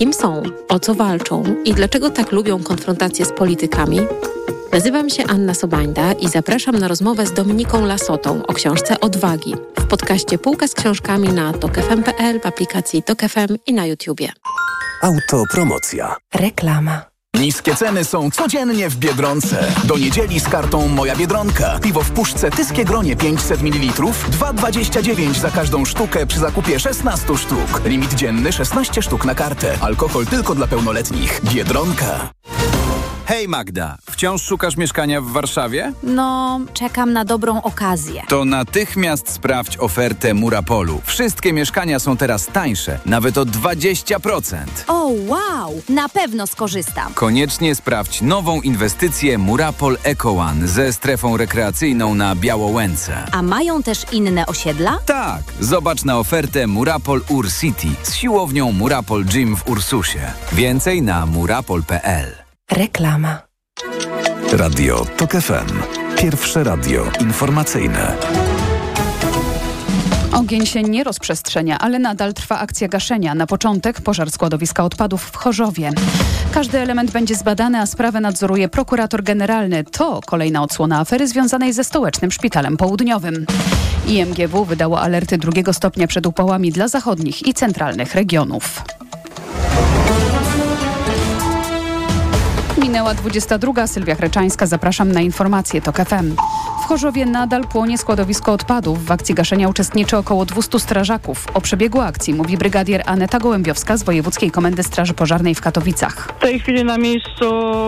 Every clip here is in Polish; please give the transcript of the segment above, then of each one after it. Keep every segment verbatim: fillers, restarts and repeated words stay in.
Kim są, o co walczą i dlaczego tak lubią konfrontacje z politykami? Nazywam się Anna Sobańda i zapraszam na rozmowę z Dominiką Lasotą o książce Odwagi w podcaście Półka z książkami na tok f m kropka p l, w aplikacji Tok F M i na YouTubie. Autopromocja. Reklama. Niskie ceny są codziennie w Biedronce. Do niedzieli z kartą Moja Biedronka. Piwo w puszce Tyskie Gronie pięćset mililitrów, dwa dwadzieścia dziewięć za każdą sztukę przy zakupie szesnaście sztuk. Limit dzienny szesnaście sztuk na kartę. Alkohol tylko dla pełnoletnich. Biedronka. Hej Magda, wciąż szukasz mieszkania w Warszawie? No, czekam na dobrą okazję. To natychmiast sprawdź ofertę Murapolu. Wszystkie mieszkania są teraz tańsze, nawet o dwadzieścia procent. O, wow! Na pewno skorzystam. Koniecznie sprawdź nową inwestycję Murapol Eco One ze strefą rekreacyjną na Białołęce. A mają też inne osiedla? Tak, zobacz na ofertę Murapol Ur City z siłownią Murapol Gym w Ursusie. Więcej na murapol kropka p l. Reklama. Radio Tok F M. Pierwsze radio informacyjne. Ogień się nie rozprzestrzenia, ale nadal trwa akcja gaszenia. Na początek pożar składowiska odpadów w Chorzowie. Każdy element będzie zbadany, a sprawę nadzoruje prokurator generalny. To kolejna odsłona afery związanej ze Stołecznym Szpitalem Południowym. I M G W wydało alerty drugiego stopnia przed upałami dla zachodnich i centralnych regionów. Minęła dwudziesta druga. Sylwia Chreczańska. Zapraszam na informacje Tok F M. W Chorzowie nadal płonie składowisko odpadów. W akcji gaszenia uczestniczy około dwieście strażaków. O przebiegu akcji mówi brygadier Aneta Gołębiowska z Wojewódzkiej Komendy Straży Pożarnej w Katowicach. W tej chwili na miejscu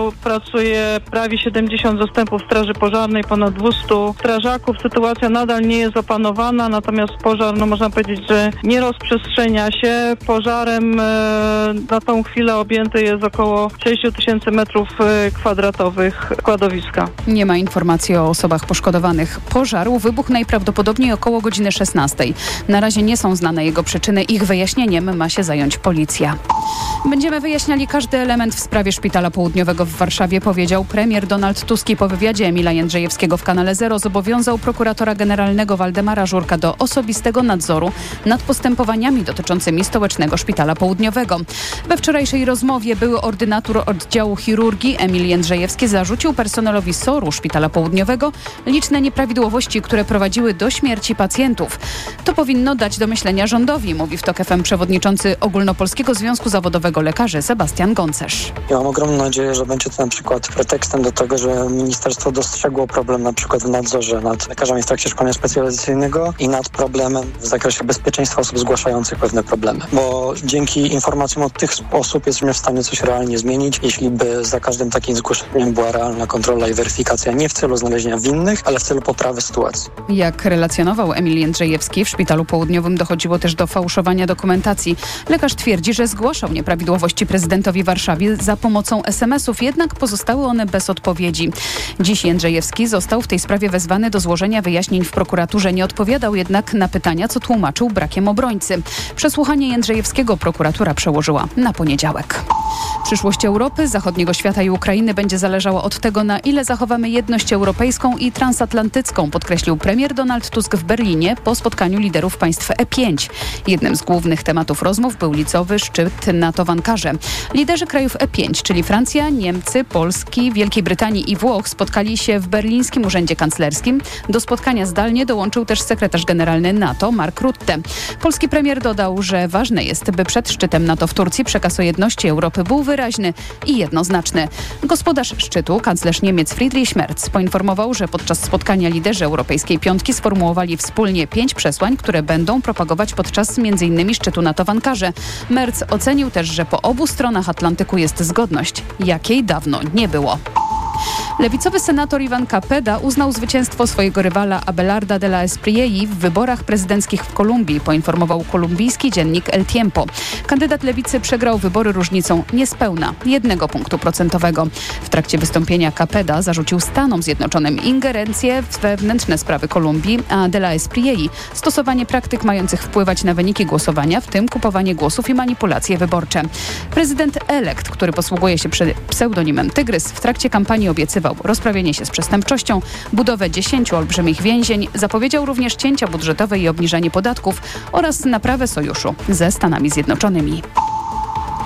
pracuje prawie siedemdziesiąt zastępów Straży Pożarnej, ponad dwieście strażaków. Sytuacja nadal nie jest opanowana, natomiast pożar, no można powiedzieć, że nie rozprzestrzenia się. Pożarem e, na tą chwilę objęty jest około sześć tysięcy metrów kwadratowych składowiska. Nie ma informacji o osobach poszkodowanych. Pożar wybuchł najprawdopodobniej około godziny szesnastej. Na razie nie są znane jego przyczyny. Ich wyjaśnieniem ma się zająć policja. Będziemy wyjaśniali każdy element w sprawie Szpitala Południowego w Warszawie, powiedział premier Donald Tusk i po wywiadzie Emila Jędrzejewskiego w Kanale Zero zobowiązał prokuratora generalnego Waldemara Żurka do osobistego nadzoru nad postępowaniami dotyczącymi Stołecznego Szpitala Południowego. We wczorajszej rozmowie były ordynator oddziału chirurgii Emil Jędrzejewski zarzucił personelowi S O R-u Szpitala Południowego liczne nieprawidłowości, które prowadziły do śmierci pacjentów. To powinno dać do myślenia rządowi, mówi w Tok F M przewodniczący Ogólnopolskiego Związku Zawodowego Lekarzy Sebastian Gącerz. Ja mam ogromną nadzieję, że będzie to na przykład pretekstem do tego, że ministerstwo dostrzegło problem na przykład w nadzorze nad lekarzami w trakcie szkolenia specjalizacyjnego i nad problemem w zakresie bezpieczeństwa osób zgłaszających pewne problemy. Bo dzięki informacjom od tych osób jesteśmy w stanie coś realnie zmienić, jeśli by za każdym takim zgłoszeniem była realna kontrola i weryfikacja, nie w celu znalezienia winnych, ale w celu poprawy sytuacji. Jak relacjonował Emil Jędrzejewski, w Szpitalu Południowym dochodziło też do fałszowania dokumentacji. Lekarz twierdzi, że zgłaszał nieprawidłowości prezydentowi Warszawy za pomocą es em esów, jednak pozostały one bez odpowiedzi. Dziś Jędrzejewski został w tej sprawie wezwany do złożenia wyjaśnień w prokuraturze. Nie odpowiadał jednak na pytania, co tłumaczył brakiem obrońcy. Przesłuchanie Jędrzejewskiego prokuratura przełożyła na poniedziałek. Przyszłość Europy, zachodniego świata i Ukrainy będzie zależała od tego, na ile zachowamy jedność europejską i transatlantycką, podkreślił premier Donald Tusk w Berlinie po spotkaniu liderów państw E pięć. Jednym z głównych tematów rozmów był licowy szczyt NATO w Ankarze. Liderzy krajów E pięć, czyli Francja, Niemcy, Polski, Wielkiej Brytanii i Włoch, spotkali się w berlińskim urzędzie kanclerskim. Do spotkania zdalnie dołączył też sekretarz generalny NATO Mark Rutte. Polski premier dodał, że ważne jest, by przed szczytem NATO w Turcji przekaz o jedności Europy był wyraźny i jednoznaczny. Gospodarz szczytu, kanclerz Niemiec Friedrich Merz, poinformował, że podczas spotkania liderzy Europejskiej Piątki sformułowali wspólnie pięć przesłań, które będą propagować podczas między innymi szczytu NATO w Ankarze. Merz ocenił też, że po obu stronach Atlantyku jest zgodność, jakiej dawno nie było. Lewicowy senator Ivan Capeda uznał zwycięstwo swojego rywala Abelarda de la Espriella w wyborach prezydenckich w Kolumbii, poinformował kolumbijski dziennik El Tiempo. Kandydat lewicy przegrał wybory różnicą niespełna jednego punktu procentowego. W trakcie wystąpienia Capeda zarzucił Stanom Zjednoczonym ingerencję w wewnętrzne sprawy Kolumbii, a de la Espriella stosowanie praktyk mających wpływać na wyniki głosowania, w tym kupowanie głosów i manipulacje wyborcze. Prezydent elekt, który posługuje się pseudonimem Tygrys, w trakcie kampanii obiecywał rozprawienie się z przestępczością, budowę dziesięciu olbrzymich więzień, zapowiedział również cięcia budżetowe i obniżanie podatków oraz naprawę sojuszu ze Stanami Zjednoczonymi.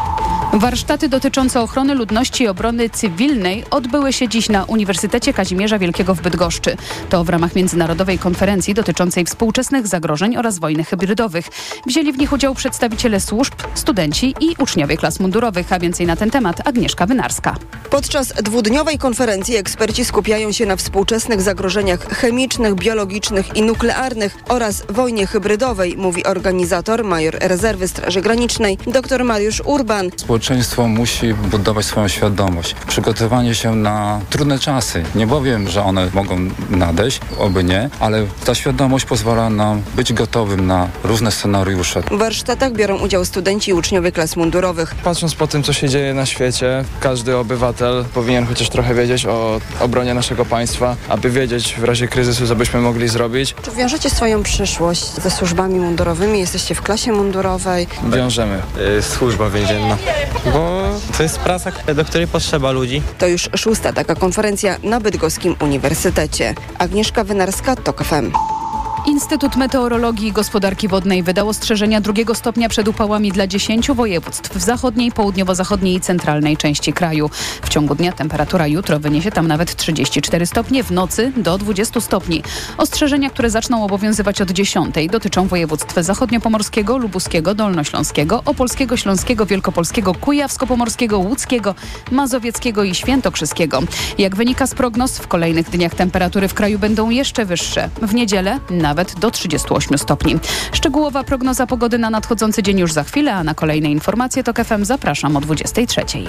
Warsztaty dotyczące ochrony ludności i obrony cywilnej odbyły się dziś na Uniwersytecie Kazimierza Wielkiego w Bydgoszczy. To w ramach międzynarodowej konferencji dotyczącej współczesnych zagrożeń oraz wojny hybrydowych. Wzięli w nich udział przedstawiciele służb, studenci i uczniowie klas mundurowych, a więcej na ten temat Agnieszka Wynarska. Podczas dwudniowej konferencji eksperci skupiają się na współczesnych zagrożeniach chemicznych, biologicznych i nuklearnych oraz wojnie hybrydowej, mówi organizator, major rezerwy Straży Granicznej, dr Mariusz Urban. Społeczeństwo musi budować swoją świadomość. Przygotowanie się na trudne czasy. Nie powiem, że one mogą nadejść, oby nie, ale ta świadomość pozwala nam być gotowym na różne scenariusze. W warsztatach biorą udział studenci i uczniowie klas mundurowych. Patrząc po tym, co się dzieje na świecie, każdy obywatel powinien chociaż trochę wiedzieć o obronie naszego państwa, aby wiedzieć w razie kryzysu, co byśmy mogli zrobić. Czy wiążecie swoją przyszłość ze służbami mundurowymi? Jesteście w klasie mundurowej? Wiążemy. Yy, służba więzienna, bo to jest praca, do której potrzeba ludzi. To już szósta taka konferencja na Bydgoskim Uniwersytecie. Agnieszka Wynarska, TOK F M. Instytut Meteorologii i Gospodarki Wodnej wydał ostrzeżenia drugiego stopnia przed upałami dla dziesięciu województw w zachodniej, południowo-zachodniej i centralnej części kraju. W ciągu dnia temperatura jutro wyniesie tam nawet trzydzieści cztery stopnie, w nocy do dwudziestu stopni. Ostrzeżenia, które zaczną obowiązywać od dziesiątej, dotyczą województw zachodniopomorskiego, lubuskiego, dolnośląskiego, opolskiego, śląskiego, wielkopolskiego, kujawsko-pomorskiego, łódzkiego, mazowieckiego i świętokrzyskiego. Jak wynika z prognoz, w kolejnych dniach temperatury w kraju będą jeszcze wyższe. W niedzielę nawet do trzydziestu ośmiu stopni. Szczegółowa prognoza pogody na nadchodzący dzień już za chwilę, a na kolejne informacje TOK F M zapraszam o dwudziestej trzeciej.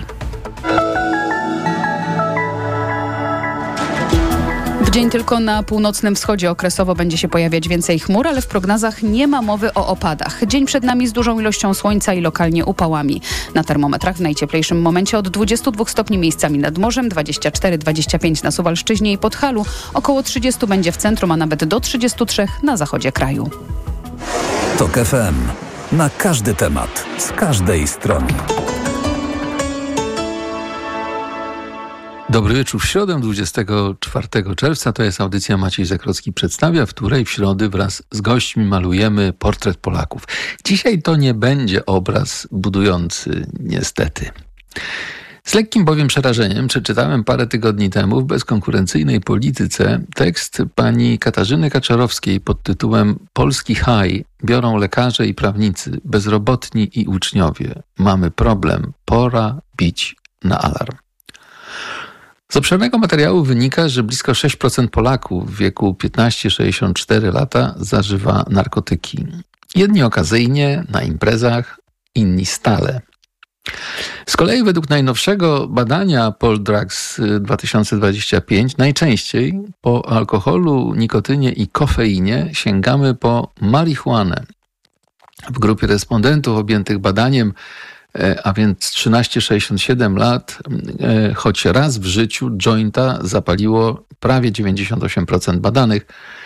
W dzień tylko na północnym wschodzie okresowo będzie się pojawiać więcej chmur, ale w prognozach nie ma mowy o opadach. Dzień przed nami z dużą ilością słońca i lokalnie upałami. Na termometrach w najcieplejszym momencie od dwudziestu dwóch stopni miejscami nad morzem, dwadzieścia cztery dwadzieścia pięć na Suwalszczyźnie i Podhalu, około trzydziestu będzie w centrum, a nawet do trzydziestu trzech na zachodzie kraju. TOK F M. Na każdy temat, z każdej strony. Dobry wieczór. W środę dwudziestego czwartego czerwca to jest audycja Maciej Zakrocki przedstawia, w której w środę wraz z gośćmi malujemy portret Polaków. Dzisiaj to nie będzie obraz budujący, niestety. Z lekkim bowiem przerażeniem przeczytałem parę tygodni temu w bezkonkurencyjnej polityce tekst pani Katarzyny Kaczorowskiej pod tytułem Polski haj biorą lekarze i prawnicy, bezrobotni i uczniowie. Mamy problem, pora bić na alarm. Z obszernego materiału wynika, że blisko sześć procent Polaków w wieku piętnaście sześćdziesiąt cztery lata zażywa narkotyki. Jedni okazyjnie, na imprezach, inni stale. Z kolei według najnowszego badania Poldrugs dwa tysiące dwudziesty piąty najczęściej po alkoholu, nikotynie i kofeinie sięgamy po marihuanę. W grupie respondentów objętych badaniem, a więc trzynaście sześćdziesiąt siedem lat, choć raz w życiu jointa zapaliło prawie dziewięćdziesiąt osiem procent badanych.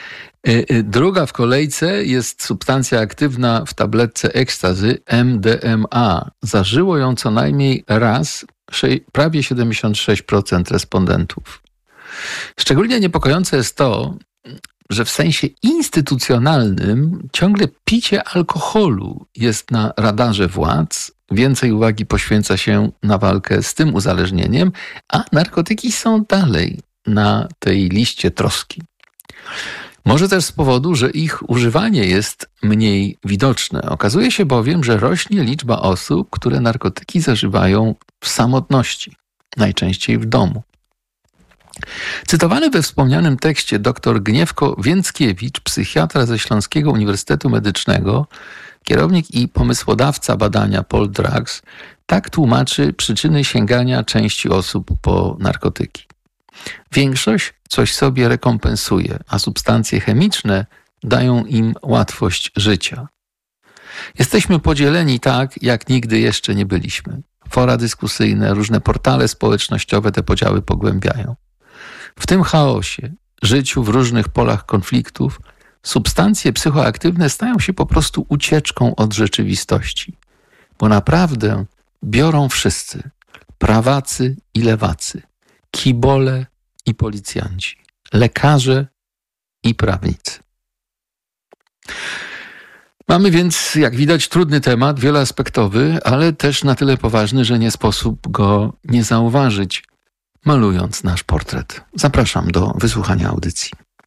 Druga w kolejce jest substancja aktywna w tabletce ekstazy M D M A. Zażyło ją co najmniej raz prawie siedemdziesiąt sześć procent respondentów. Szczególnie niepokojące jest to, że w sensie instytucjonalnym ciągle picie alkoholu jest na radarze władz, więcej uwagi poświęca się na walkę z tym uzależnieniem, a narkotyki są dalej na tej liście troski. Może też z powodu, że ich używanie jest mniej widoczne. Okazuje się bowiem, że rośnie liczba osób, które narkotyki zażywają w samotności, najczęściej w domu. Cytowany we wspomnianym tekście dr Gniewko Więckiewicz, psychiatra ze Śląskiego Uniwersytetu Medycznego, kierownik i pomysłodawca badania Poldrugs, tak tłumaczy przyczyny sięgania części osób po narkotyki. Większość coś sobie rekompensuje, a substancje chemiczne dają im łatwość życia. Jesteśmy podzieleni tak, jak nigdy jeszcze nie byliśmy. Fora dyskusyjne, różne portale społecznościowe te podziały pogłębiają. W tym chaosie, życiu w różnych polach konfliktów, substancje psychoaktywne stają się po prostu ucieczką od rzeczywistości. Bo naprawdę biorą wszyscy, prawacy i lewacy, kibole i policjanci, lekarze i prawnicy. Mamy więc, jak widać, trudny temat, wieloaspektowy, ale też na tyle poważny, że nie sposób go nie zauważyć, malując nasz portret. Zapraszam do wysłuchania audycji.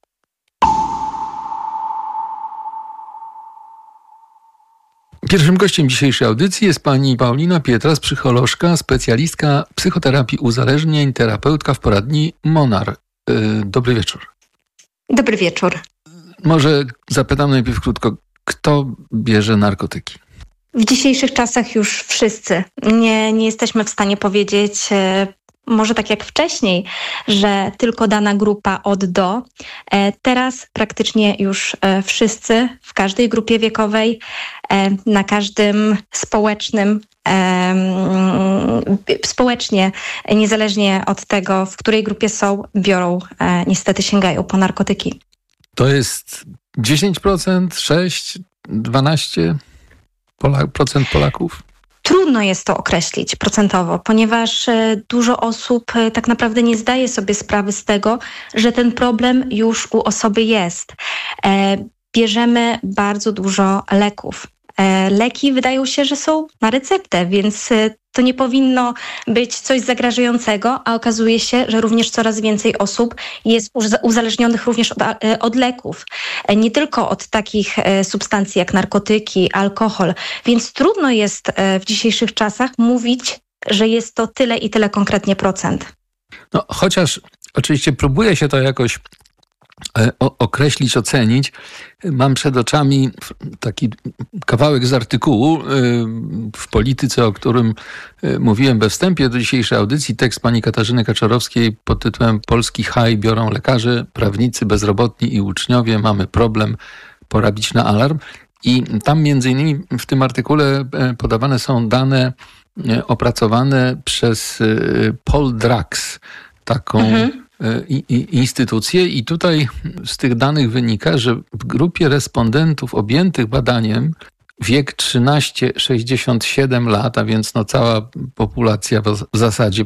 Pierwszym gościem dzisiejszej audycji jest pani Paulina Pietras, psycholożka, specjalistka psychoterapii uzależnień, terapeutka w poradni Monar. Dobry wieczór. Dobry wieczór. Może zapytam najpierw krótko, kto bierze narkotyki? W dzisiejszych czasach już wszyscy. Nie, nie jesteśmy w stanie powiedzieć, może tak jak wcześniej, że tylko dana grupa od do. Teraz praktycznie już wszyscy w każdej grupie wiekowej, na każdym społecznym, społecznie, niezależnie od tego, w której grupie są, biorą, niestety sięgają po narkotyki. To jest dziesięć procent, sześć, dwanaście procent Polaków? Trudno jest to określić procentowo, ponieważ dużo osób tak naprawdę nie zdaje sobie sprawy z tego, że ten problem już u osoby jest. Bierzemy bardzo dużo leków. Leki wydają się, że są na receptę, więc to nie powinno być coś zagrażającego, a okazuje się, że również coraz więcej osób jest uzależnionych również od, od leków. Nie tylko od takich substancji jak narkotyki, alkohol. Więc trudno jest w dzisiejszych czasach mówić, że jest to tyle i tyle konkretnie procent. No, chociaż oczywiście próbuje się to jakoś O, określić, ocenić. Mam przed oczami taki kawałek z artykułu w Polityce, o którym mówiłem we wstępie do dzisiejszej audycji. Tekst pani Katarzyny Kaczorowskiej pod tytułem Polski haj biorą lekarze, prawnicy, bezrobotni i uczniowie. Mamy problem, pora bić na alarm. I tam między innymi w tym artykule podawane są dane opracowane przez Poldrax, taką mhm. I, i, instytucje i tutaj z tych danych wynika, że w grupie respondentów objętych badaniem wiek trzynaście sześćdziesiąt siedem lat, a więc no cała populacja w zasadzie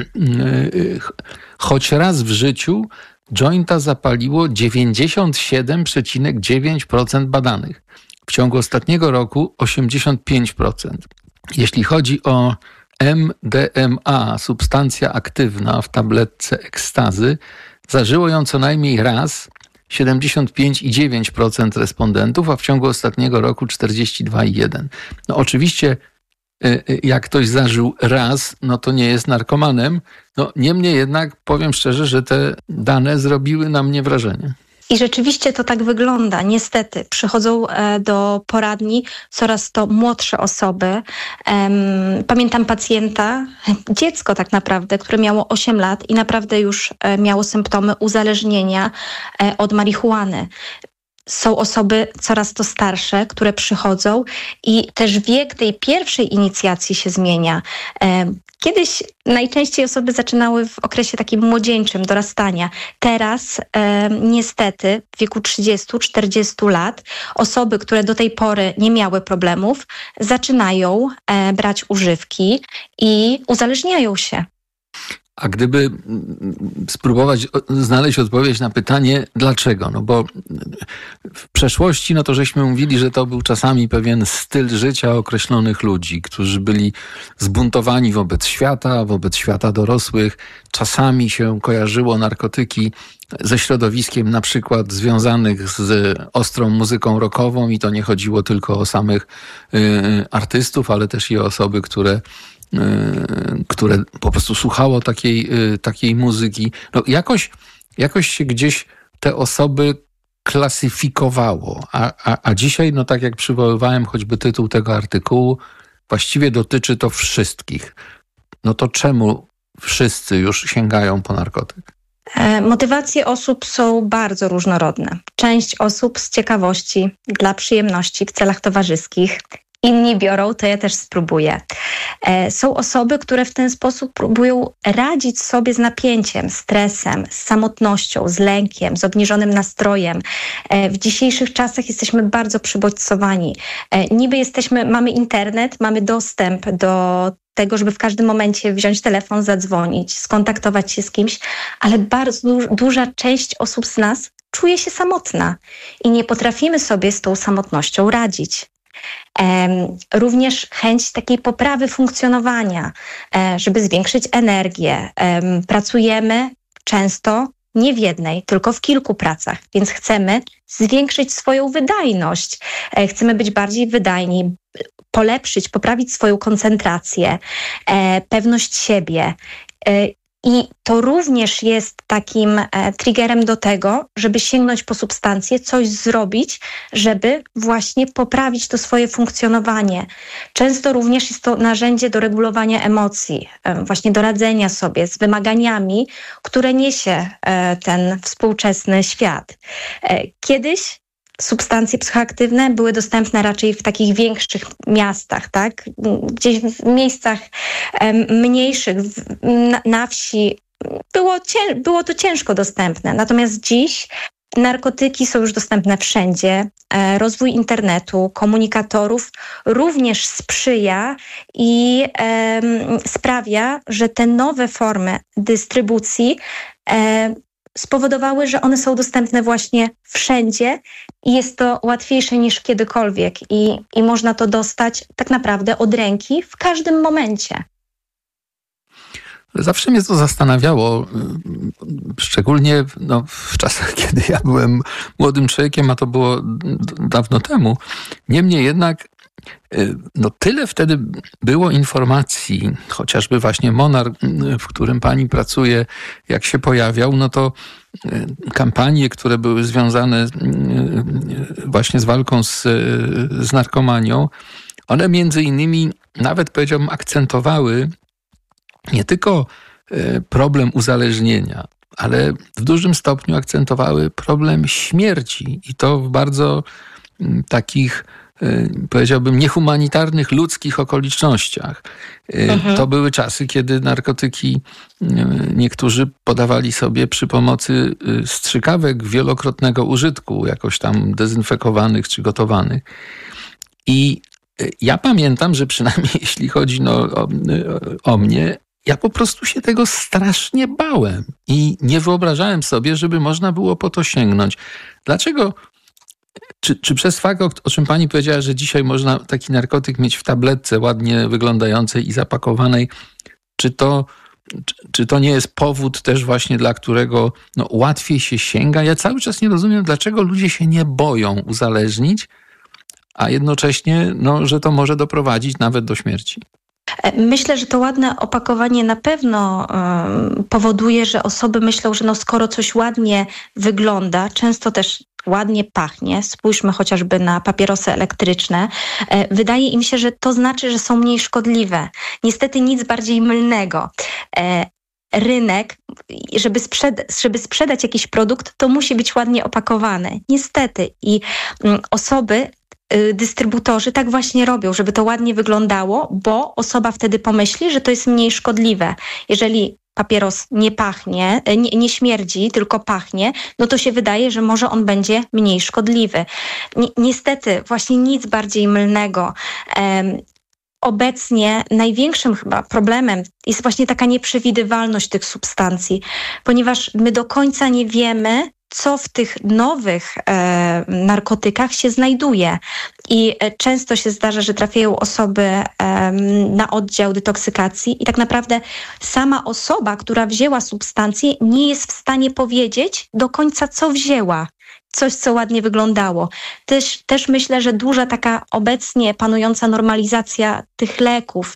choć raz w życiu jointa zapaliło dziewięćdziesiąt siedem przecinek dziewięć procent badanych. W ciągu ostatniego roku osiemdziesiąt pięć procent. Jeśli chodzi o M D M A, substancja aktywna w tabletce ekstazy, zażyło ją co najmniej raz siedemdziesiąt pięć przecinek dziewięć procent respondentów, a w ciągu ostatniego roku czterdzieści dwa przecinek jeden procent. No oczywiście jak ktoś zażył raz, no to nie jest narkomanem. No niemniej jednak powiem szczerze, że te dane zrobiły na mnie wrażenie. I rzeczywiście to tak wygląda. Niestety przychodzą do poradni coraz to młodsze osoby. Pamiętam pacjenta, dziecko tak naprawdę, które miało osiem lat i naprawdę już miało symptomy uzależnienia od marihuany. Są osoby coraz to starsze, które przychodzą i też wiek tej pierwszej inicjacji się zmienia. Kiedyś najczęściej osoby zaczynały w okresie takim młodzieńczym, dorastania. Teraz e, niestety w wieku trzydziestu czterdziestu lat osoby, które do tej pory nie miały problemów, zaczynają e, brać używki i uzależniają się. A gdyby spróbować znaleźć odpowiedź na pytanie, dlaczego? No bo w przeszłości, no to żeśmy mówili, że to był czasami pewien styl życia określonych ludzi, którzy byli zbuntowani wobec świata, wobec świata dorosłych. Czasami się kojarzyło narkotyki ze środowiskiem na przykład związanych z ostrą muzyką rockową i to nie chodziło tylko o samych y, artystów, ale też i o osoby, które które po prostu słuchało takiej, takiej muzyki. No jakoś, jakoś się gdzieś te osoby klasyfikowało, a, a, a dzisiaj, no tak jak przywoływałem choćby tytuł tego artykułu, właściwie dotyczy to wszystkich. No to czemu wszyscy już sięgają po narkotyk? Motywacje osób są bardzo różnorodne. Część osób z ciekawości, dla przyjemności, w celach towarzyskich. Inni biorą, to ja też spróbuję. Są osoby, które w ten sposób próbują radzić sobie z napięciem, stresem, z samotnością, z lękiem, z obniżonym nastrojem. W dzisiejszych czasach jesteśmy bardzo przybodźcowani. Niby jesteśmy, mamy internet, mamy dostęp do tego, żeby w każdym momencie wziąć telefon, zadzwonić, skontaktować się z kimś, ale bardzo duża część osób z nas czuje się samotna i nie potrafimy sobie z tą samotnością radzić. Um, również chęć takiej poprawy funkcjonowania, um, żeby zwiększyć energię. Um, pracujemy często nie w jednej, tylko w kilku pracach, więc chcemy zwiększyć swoją wydajność. Um, chcemy być bardziej wydajni, polepszyć, poprawić swoją koncentrację, um, pewność siebie. Um, I to również jest takim e, triggerem do tego, żeby sięgnąć po substancję, coś zrobić, żeby właśnie poprawić to swoje funkcjonowanie. Często również jest to narzędzie do regulowania emocji, e, właśnie do radzenia sobie z wymaganiami, które niesie e, ten współczesny świat. E, kiedyś substancje psychoaktywne były dostępne raczej w takich większych miastach, tak? Gdzieś w miejscach um, mniejszych, w, na, na wsi było, cię, było to ciężko dostępne. Natomiast dziś narkotyki są już dostępne wszędzie. E, rozwój internetu, komunikatorów również sprzyja i e, sprawia, że te nowe formy dystrybucji e, spowodowały, że one są dostępne właśnie wszędzie i jest to łatwiejsze niż kiedykolwiek i, i można to dostać tak naprawdę od ręki w każdym momencie. Zawsze mnie to zastanawiało, szczególnie no, w czasach, kiedy ja byłem młodym człowiekiem, a to było dawno temu. Niemniej jednak no tyle wtedy było informacji, chociażby właśnie Monar, w którym pani pracuje, jak się pojawiał, no to kampanie, które były związane właśnie z walką z, z narkomanią, one między innymi nawet powiedziałbym akcentowały nie tylko problem uzależnienia, ale w dużym stopniu akcentowały problem śmierci i to w bardzo takich, powiedziałbym, niehumanitarnych, ludzkich okolicznościach. Mhm. To były czasy, kiedy narkotyki niektórzy podawali sobie przy pomocy strzykawek wielokrotnego użytku, jakoś tam dezynfekowanych czy gotowanych. I ja pamiętam, że przynajmniej jeśli chodzi no, o, o mnie, ja po prostu się tego strasznie bałem i nie wyobrażałem sobie, żeby można było po to sięgnąć. Dlaczego? Czy, czy przez fakt, o, o czym pani powiedziała, że dzisiaj można taki narkotyk mieć w tabletce ładnie wyglądającej i zapakowanej, czy to, czy, czy to nie jest powód też właśnie, dla którego no, łatwiej się sięga? Ja cały czas nie rozumiem, dlaczego ludzie się nie boją uzależnić, a jednocześnie, no, że to może doprowadzić nawet do śmierci. Myślę, że to ładne opakowanie na pewno um, powoduje, że osoby myślą, że no skoro coś ładnie wygląda, często też ładnie pachnie, spójrzmy chociażby na papierosy elektryczne, e, wydaje im się, że to znaczy, że są mniej szkodliwe. Niestety nic bardziej mylnego. E, rynek, żeby, sprzed- żeby sprzedać jakiś produkt, to musi być ładnie opakowany. Niestety. I mm, osoby dystrybutorzy tak właśnie robią, żeby to ładnie wyglądało, bo osoba wtedy pomyśli, że to jest mniej szkodliwe. Jeżeli papieros nie pachnie, nie, nie śmierdzi, tylko pachnie, no to się wydaje, że może on będzie mniej szkodliwy. Ni- niestety właśnie nic bardziej mylnego. Um, Obecnie największym chyba problemem jest właśnie taka nieprzewidywalność tych substancji, ponieważ my do końca nie wiemy, co w tych nowych e, narkotykach się znajduje. I e, często się zdarza, że trafiają osoby e, na oddział detoksykacji i tak naprawdę sama osoba, która wzięła substancję, nie jest w stanie powiedzieć do końca, co wzięła. Coś, co ładnie wyglądało. Też, też myślę, że duża taka obecnie panująca normalizacja tych leków,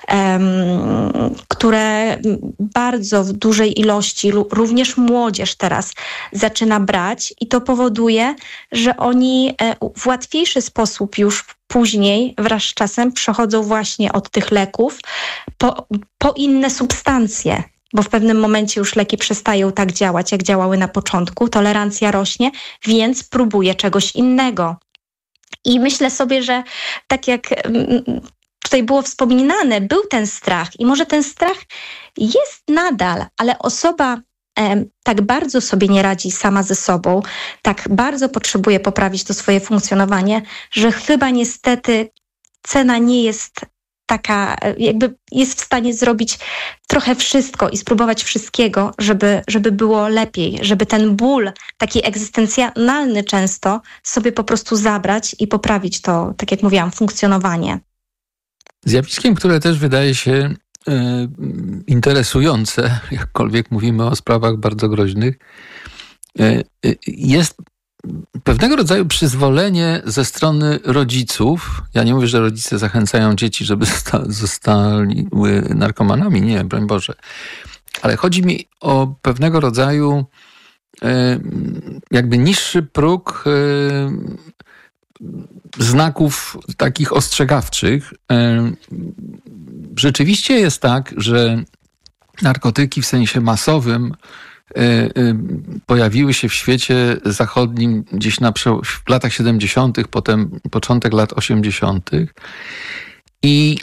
um, które bardzo w dużej ilości, również młodzież teraz zaczyna brać i to powoduje, że oni w łatwiejszy sposób już później wraz z czasem przechodzą właśnie od tych leków po, po inne substancje. Bo w pewnym momencie już leki przestają tak działać, jak działały na początku. Tolerancja rośnie, więc próbuje czegoś innego. I myślę sobie, że tak jak tutaj było wspominane, był ten strach i może ten strach jest nadal, ale osoba e, tak bardzo sobie nie radzi sama ze sobą, tak bardzo potrzebuje poprawić to swoje funkcjonowanie, że chyba niestety cena nie jest taka, jakby jest w stanie zrobić trochę wszystko i spróbować wszystkiego, żeby, żeby było lepiej, żeby ten ból taki egzystencjonalny często sobie po prostu zabrać i poprawić to, tak jak mówiłam, funkcjonowanie. Zjawiskiem, które też wydaje się y, interesujące, jakkolwiek mówimy o sprawach bardzo groźnych, y, y, jest pewnego rodzaju przyzwolenie ze strony rodziców. Ja nie mówię, że rodzice zachęcają dzieci, żeby zosta- zostali narkomanami. Nie, broń Boże. Ale chodzi mi o pewnego rodzaju y, jakby niższy próg y, znaków takich ostrzegawczych. Rzeczywiście jest tak, że narkotyki w sensie masowym pojawiły się w świecie zachodnim gdzieś na, w latach siedemdziesiątych, potem początek lat osiemdziesiątych. I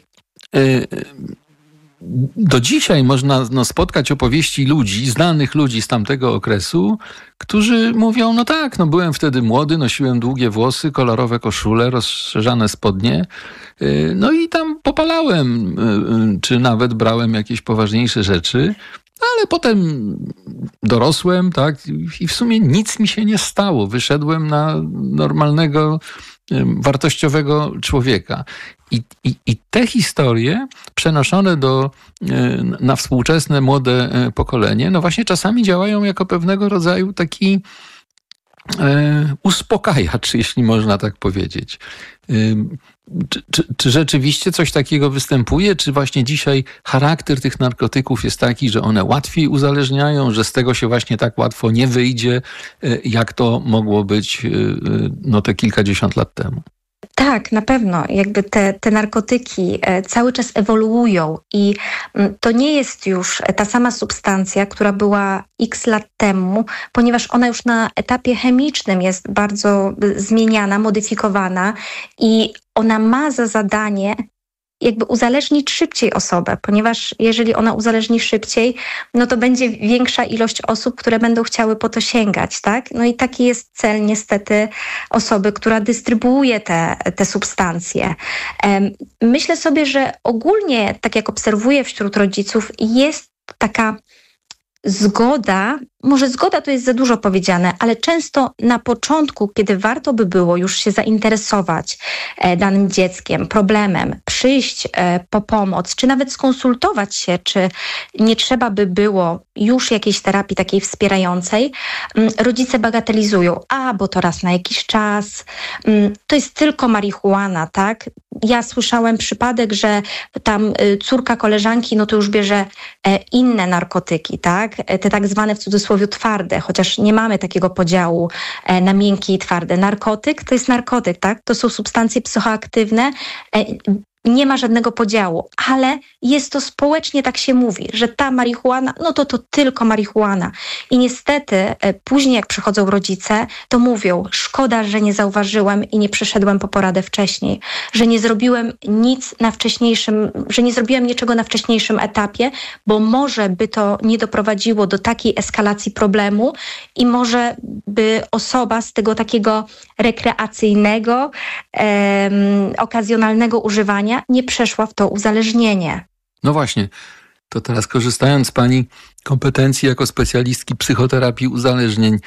do dzisiaj można no, spotkać opowieści ludzi, znanych ludzi z tamtego okresu, którzy mówią, no tak, no byłem wtedy młody, nosiłem długie włosy, kolorowe koszule, rozszerzane spodnie, no i tam popalałem, czy nawet brałem jakieś poważniejsze rzeczy, ale potem dorosłem, tak, i w sumie nic mi się nie stało. Wyszedłem na normalnego, wartościowego człowieka. I, i, I te historie przenoszone do, na współczesne, młode pokolenie, no właśnie czasami działają jako pewnego rodzaju taki e, uspokajacz, jeśli można tak powiedzieć. E, czy, czy, czy rzeczywiście coś takiego występuje? Czy właśnie dzisiaj charakter tych narkotyków jest taki, że one łatwiej uzależniają, że z tego się właśnie tak łatwo nie wyjdzie, jak to mogło być no, te kilkadziesiąt lat temu? Tak, na pewno. Jakby te, te narkotyki cały czas ewoluują i to nie jest już ta sama substancja, która była x lat temu, ponieważ ona już na etapie chemicznym jest bardzo zmieniana, modyfikowana i ona ma za zadanie jakby uzależnić szybciej osobę, ponieważ jeżeli ona uzależni szybciej, no to będzie większa ilość osób, które będą chciały po to sięgać, tak? No i taki jest cel niestety osoby, która dystrybuuje te, te substancje. Myślę sobie, że ogólnie, tak jak obserwuję wśród rodziców, jest taka zgoda, może zgoda to jest za dużo powiedziane, ale często na początku, kiedy warto by było już się zainteresować e, danym dzieckiem, problemem, przyjść e, po pomoc, czy nawet skonsultować się, czy nie trzeba by było już jakiejś terapii takiej wspierającej, m, rodzice bagatelizują, a bo to raz na jakiś czas, m, to jest tylko marihuana, tak? Ja słyszałem przypadek, że tam y, córka koleżanki, no to już bierze e, inne narkotyki, tak? E, te tak zwane w cudzysłowie twarde, chociaż nie mamy takiego podziału e, na miękkie i twarde. Narkotyk to jest narkotyk, tak? To są substancje psychoaktywne. E, Nie ma żadnego podziału, ale jest to społecznie, tak się mówi, że ta marihuana, no to to tylko marihuana. I niestety e, później jak przychodzą rodzice, to mówią, szkoda, że nie zauważyłem i nie przyszedłem po poradę wcześniej, że nie zrobiłem nic na wcześniejszym, że nie zrobiłem niczego na wcześniejszym etapie, bo może by to nie doprowadziło do takiej eskalacji problemu i może by osoba z tego takiego rekreacyjnego, em, okazjonalnego używania nie przeszła w to uzależnienie. No właśnie, to teraz korzystając z Pani kompetencji jako specjalistki psychoterapii uzależnień,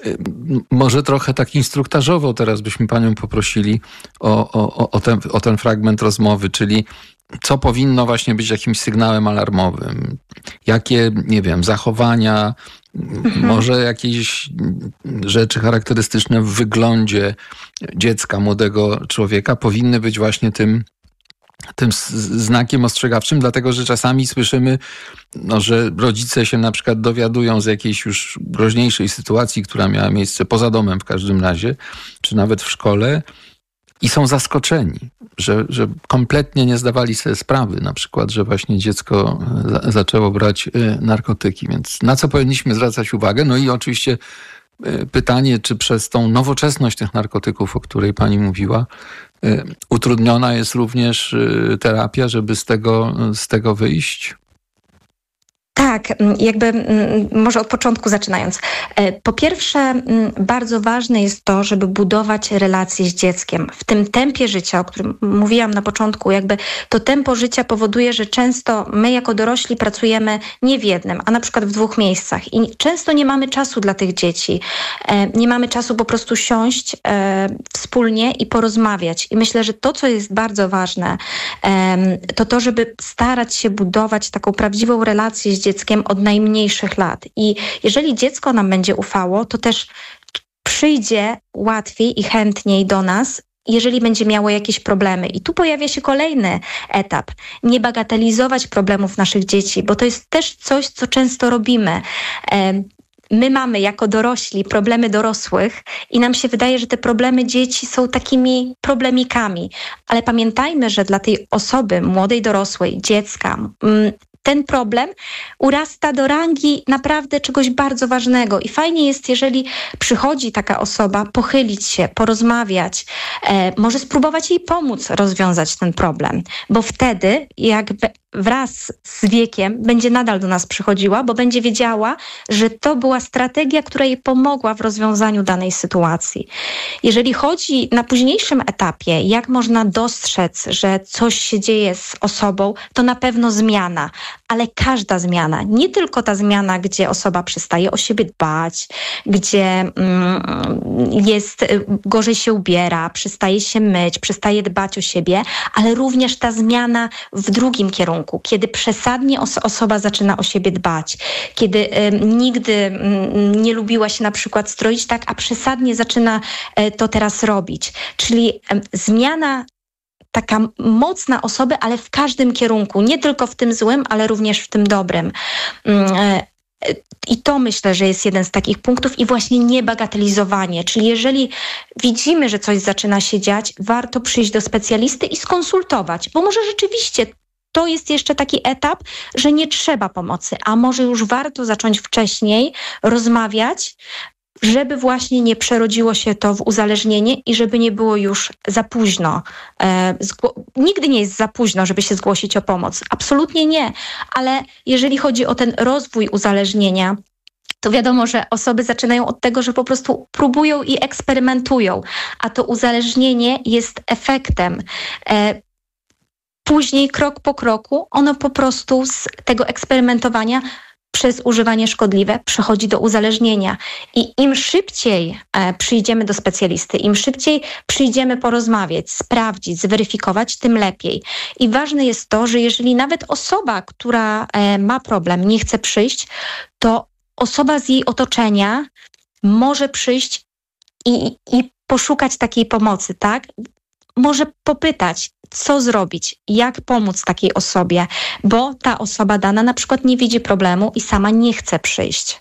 może trochę tak instruktażowo teraz byśmy Panią poprosili o, o, o, ten, o ten fragment rozmowy, czyli co powinno właśnie być jakimś sygnałem alarmowym? Jakie, nie wiem, zachowania, mhm. może jakieś rzeczy charakterystyczne w wyglądzie dziecka, młodego człowieka powinny być właśnie tym tym znakiem ostrzegawczym, dlatego że czasami słyszymy, no, że rodzice się na przykład dowiadują z jakiejś już groźniejszej sytuacji, która miała miejsce poza domem w każdym razie, czy nawet w szkole i są zaskoczeni, że, że kompletnie nie zdawali sobie sprawy, na przykład, że właśnie dziecko za, zaczęło brać narkotyki. Więc na co powinniśmy zwracać uwagę? No i oczywiście pytanie, czy przez tą nowoczesność tych narkotyków, o której Pani mówiła, utrudniona jest również terapia, żeby z tego, z tego wyjść? Tak. Tak, jakby może od początku zaczynając. Po pierwsze, bardzo ważne jest to, żeby budować relacje z dzieckiem. W tym tempie życia, o którym mówiłam na początku, jakby to tempo życia powoduje, że często my jako dorośli pracujemy nie w jednym, a na przykład w dwóch miejscach i często nie mamy czasu dla tych dzieci. Nie mamy czasu po prostu siąść wspólnie i porozmawiać. I myślę, że to, co jest bardzo ważne, to to, żeby starać się budować taką prawdziwą relację z dzieckiem od najmniejszych lat. I jeżeli dziecko nam będzie ufało, to też przyjdzie łatwiej i chętniej do nas, jeżeli będzie miało jakieś problemy. I tu pojawia się kolejny etap. Nie bagatelizować problemów naszych dzieci, bo to jest też coś, co często robimy. My mamy jako dorośli problemy dorosłych i nam się wydaje, że te problemy dzieci są takimi problemikami. Ale pamiętajmy, że dla tej osoby młodej, dorosłej, dziecka, ten problem urasta do rangi naprawdę czegoś bardzo ważnego i fajnie jest, jeżeli przychodzi taka osoba, pochylić się, porozmawiać, e, może spróbować jej pomóc rozwiązać ten problem, bo wtedy jakby wraz z wiekiem będzie nadal do nas przychodziła, bo będzie wiedziała, że to była strategia, która jej pomogła w rozwiązaniu danej sytuacji. Jeżeli chodzi na późniejszym etapie, jak można dostrzec, że coś się dzieje z osobą, to na pewno zmiana, ale każda zmiana, nie tylko ta zmiana, gdzie osoba przestaje o siebie dbać, gdzie mm, jest, gorzej się ubiera, przestaje się myć, przestaje dbać o siebie, ale również ta zmiana w drugim kierunku, kiedy przesadnie os- osoba zaczyna o siebie dbać, kiedy y, nigdy y, nie lubiła się na przykład stroić tak, a przesadnie zaczyna y, to teraz robić. Czyli y, zmiana taka mocna osoby, ale w każdym kierunku, nie tylko w tym złym, ale również w tym dobrym. Y, I to myślę, że jest jeden z takich punktów i właśnie niebagatelizowanie. Czyli jeżeli widzimy, że coś zaczyna się dziać, warto przyjść do specjalisty i skonsultować, bo może rzeczywiście to jest jeszcze taki etap, że nie trzeba pomocy, a może już warto zacząć wcześniej rozmawiać, żeby właśnie nie przerodziło się to w uzależnienie i żeby nie było już za późno. E, zgło- Nigdy nie jest za późno, żeby się zgłosić o pomoc. Absolutnie nie. Ale jeżeli chodzi o ten rozwój uzależnienia, to wiadomo, że osoby zaczynają od tego, że po prostu próbują i eksperymentują, a to uzależnienie jest efektem. E, Później, krok po kroku, ono po prostu z tego eksperymentowania przez używanie szkodliwe przechodzi do uzależnienia. I im szybciej e, przyjdziemy do specjalisty, im szybciej przyjdziemy porozmawiać, sprawdzić, zweryfikować, tym lepiej. I ważne jest to, że jeżeli nawet osoba, która e, ma problem, nie chce przyjść, to osoba z jej otoczenia może przyjść i, i poszukać takiej pomocy, tak? Może popytać, co zrobić, jak pomóc takiej osobie, bo ta osoba dana na przykład nie widzi problemu i sama nie chce przyjść.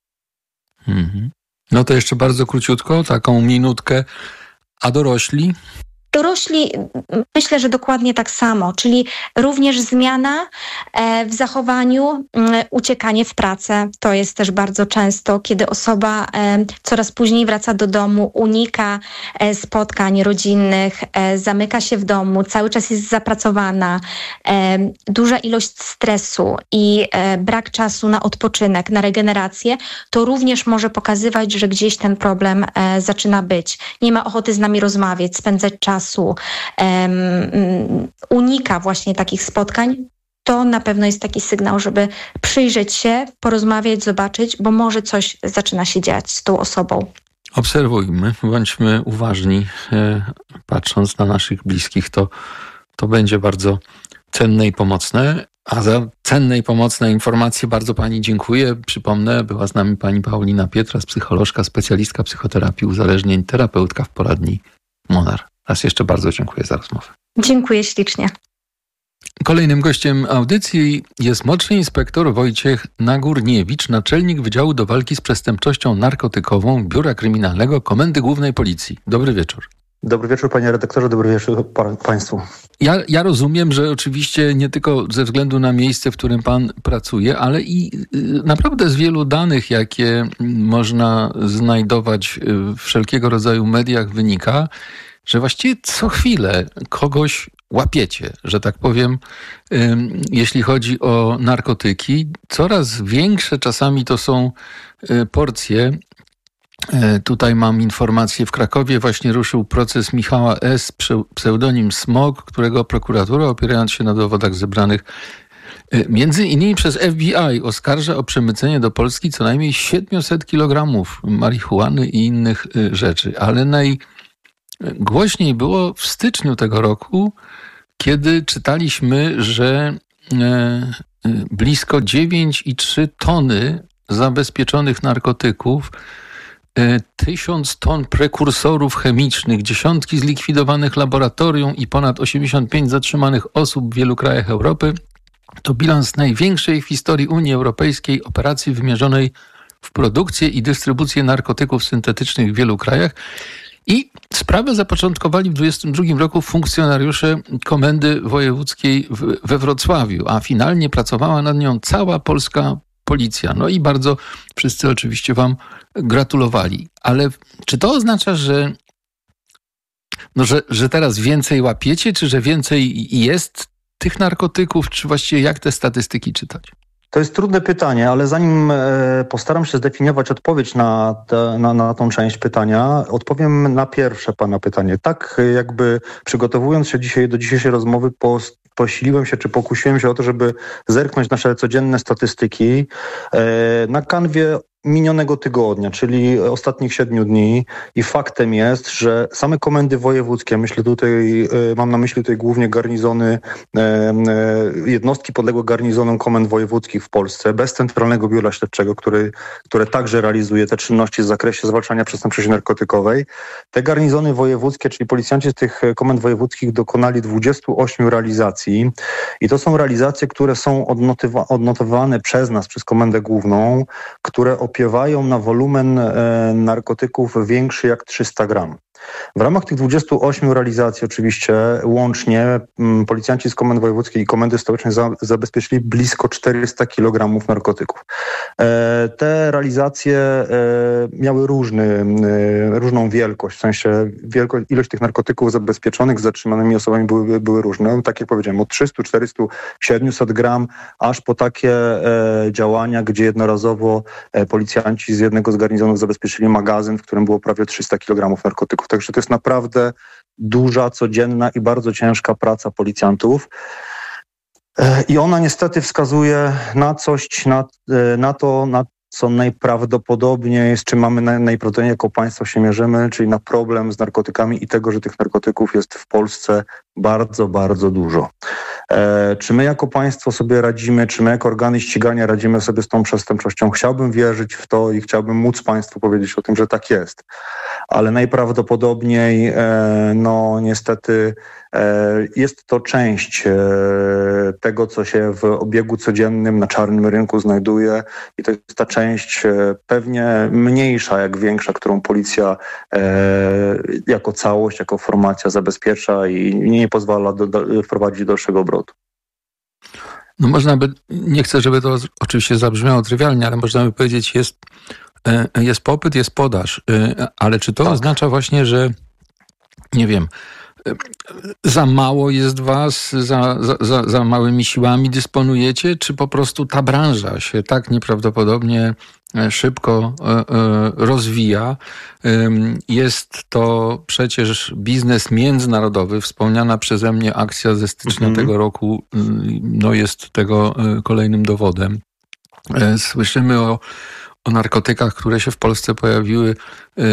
Mhm. No to jeszcze bardzo króciutko, taką minutkę. A dorośli? Dorośli, myślę, że dokładnie tak samo, czyli również zmiana w zachowaniu, uciekanie w pracę. To jest też bardzo często, kiedy osoba coraz później wraca do domu, unika spotkań rodzinnych, zamyka się w domu, cały czas jest zapracowana, duża ilość stresu i brak czasu na odpoczynek, na regenerację, to również może pokazywać, że gdzieś ten problem zaczyna być. Nie ma ochoty z nami rozmawiać, spędzać czas, Um, unika właśnie takich spotkań, to na pewno jest taki sygnał, żeby przyjrzeć się, porozmawiać, zobaczyć, bo może coś zaczyna się dziać z tą osobą. Obserwujmy, bądźmy uważni, e, patrząc na naszych bliskich, to, to będzie bardzo cenne i pomocne. A za cenne i pomocne informacje bardzo Pani dziękuję. Przypomnę, była z nami Pani Paulina Pietras, psycholożka, specjalistka psychoterapii uzależnień, terapeutka w poradni Monar. Raz jeszcze bardzo dziękuję za rozmowę. Dziękuję ślicznie. Kolejnym gościem audycji jest młodszy inspektor Wojciech Nagórniewicz, naczelnik Wydziału do Walki z Przestępczością Narkotykową Biura Kryminalnego Komendy Głównej Policji. Dobry wieczór. Dobry wieczór, panie redaktorze, dobry wieczór państwu. Ja, ja rozumiem, że oczywiście nie tylko ze względu na miejsce, w którym pan pracuje, ale i naprawdę z wielu danych, jakie można znajdować w wszelkiego rodzaju mediach, wynika, że właściwie co chwilę kogoś łapiecie, że tak powiem, jeśli chodzi o narkotyki. Coraz większe czasami to są porcje. Tutaj mam informację, w Krakowie właśnie ruszył proces Michała S., pseudonim Smog, którego prokuratura, opierając się na dowodach zebranych między innymi przez F B I, oskarża o przemycenie do Polski co najmniej siedemset kilogramów marihuany i innych rzeczy. Ale najgłośniej było w styczniu tego roku, kiedy czytaliśmy, że blisko dziewięć i trzy tony zabezpieczonych narkotyków, tysiąc ton prekursorów chemicznych, dziesiątki zlikwidowanych laboratorium i ponad osiemdziesiąt pięć zatrzymanych osób w wielu krajach Europy to bilans największej w historii Unii Europejskiej operacji wymierzonej w produkcję i dystrybucję narkotyków syntetycznych w wielu krajach. I sprawę zapoczątkowali w dwudziestym drugim roku funkcjonariusze Komendy Wojewódzkiej w, we Wrocławiu, a finalnie pracowała nad nią cała polska policja. No i bardzo wszyscy oczywiście wam gratulowali. Ale czy to oznacza, że, no, że, że teraz więcej łapiecie, czy że więcej jest tych narkotyków, czy właściwie jak te statystyki czytać? To jest trudne pytanie, ale zanim postaram się zdefiniować odpowiedź na, te, na, na tą część pytania, odpowiem na pierwsze pana pytanie. Tak jakby przygotowując się dzisiaj do dzisiejszej rozmowy, pos, posiliłem się, czy pokusiłem się o to, żeby zerknąć nasze codzienne statystyki na kanwie minionego tygodnia, czyli ostatnich siedmiu dni, i faktem jest, że same komendy wojewódzkie, myślę tutaj, mam na myśli tutaj głównie garnizony, jednostki podległe garnizonom komend wojewódzkich w Polsce, bez Centralnego Biura Śledczego, który, które także realizuje te czynności w zakresie zwalczania przestępczości narkotykowej. Te garnizony wojewódzkie, czyli policjanci z tych komend wojewódzkich dokonali dwudziestu ośmiu realizacji i to są realizacje, które są odnotywa- odnotowane przez nas, przez Komendę Główną, które opiewają na wolumen e, narkotyków większy jak trzysta gram. W ramach tych dwudziestu ośmiu realizacji oczywiście łącznie m, policjanci z komend wojewódzkiej i komendy stołecznej za, zabezpieczyli blisko czterysta kilogramów narkotyków. E, te realizacje e, miały różny, e, różną wielkość, w sensie wielkość, ilość tych narkotyków zabezpieczonych z zatrzymanymi osobami były, były różne. Tak jak powiedziałem, od trzystu, czterystu, siedmiuset gram, aż po takie e, działania, gdzie jednorazowo e, policjanci z jednego z garnizonów zabezpieczyli magazyn, w którym było prawie trzysta kilogramów narkotyków. Także to jest naprawdę duża, codzienna i bardzo ciężka praca policjantów. I ona niestety wskazuje na coś, na, na to, na co najprawdopodobniej, z czym mamy najprawdopodobniej jako państwo się mierzymy, czyli na problem z narkotykami i tego, że tych narkotyków jest w Polsce bardzo, bardzo dużo. E, czy my jako państwo sobie radzimy, czy my jako organy ścigania radzimy sobie z tą przestępczością? Chciałbym wierzyć w to i chciałbym móc państwu powiedzieć o tym, że tak jest. Ale najprawdopodobniej, e, no niestety, e, jest to część e, tego, co się w obiegu codziennym na czarnym rynku znajduje i to jest ta część e, pewnie mniejsza jak większa, którą policja e, jako całość, jako formacja zabezpiecza i nie pozwala do, do, wprowadzić dalszego obrotu. No można by, nie chcę, żeby to oczywiście zabrzmiało trywialnie, ale można by powiedzieć, jest, jest popyt, jest podaż. Ale czy to tak oznacza właśnie, że nie wiem, za mało jest was, za, za, za małymi siłami dysponujecie, czy po prostu ta branża się tak nieprawdopodobnie szybko rozwija? Jest to przecież biznes międzynarodowy. Wspomniana przeze mnie akcja ze stycznia mhm. tego roku no jest tego kolejnym dowodem. Słyszymy o o narkotykach, które się w Polsce pojawiły y,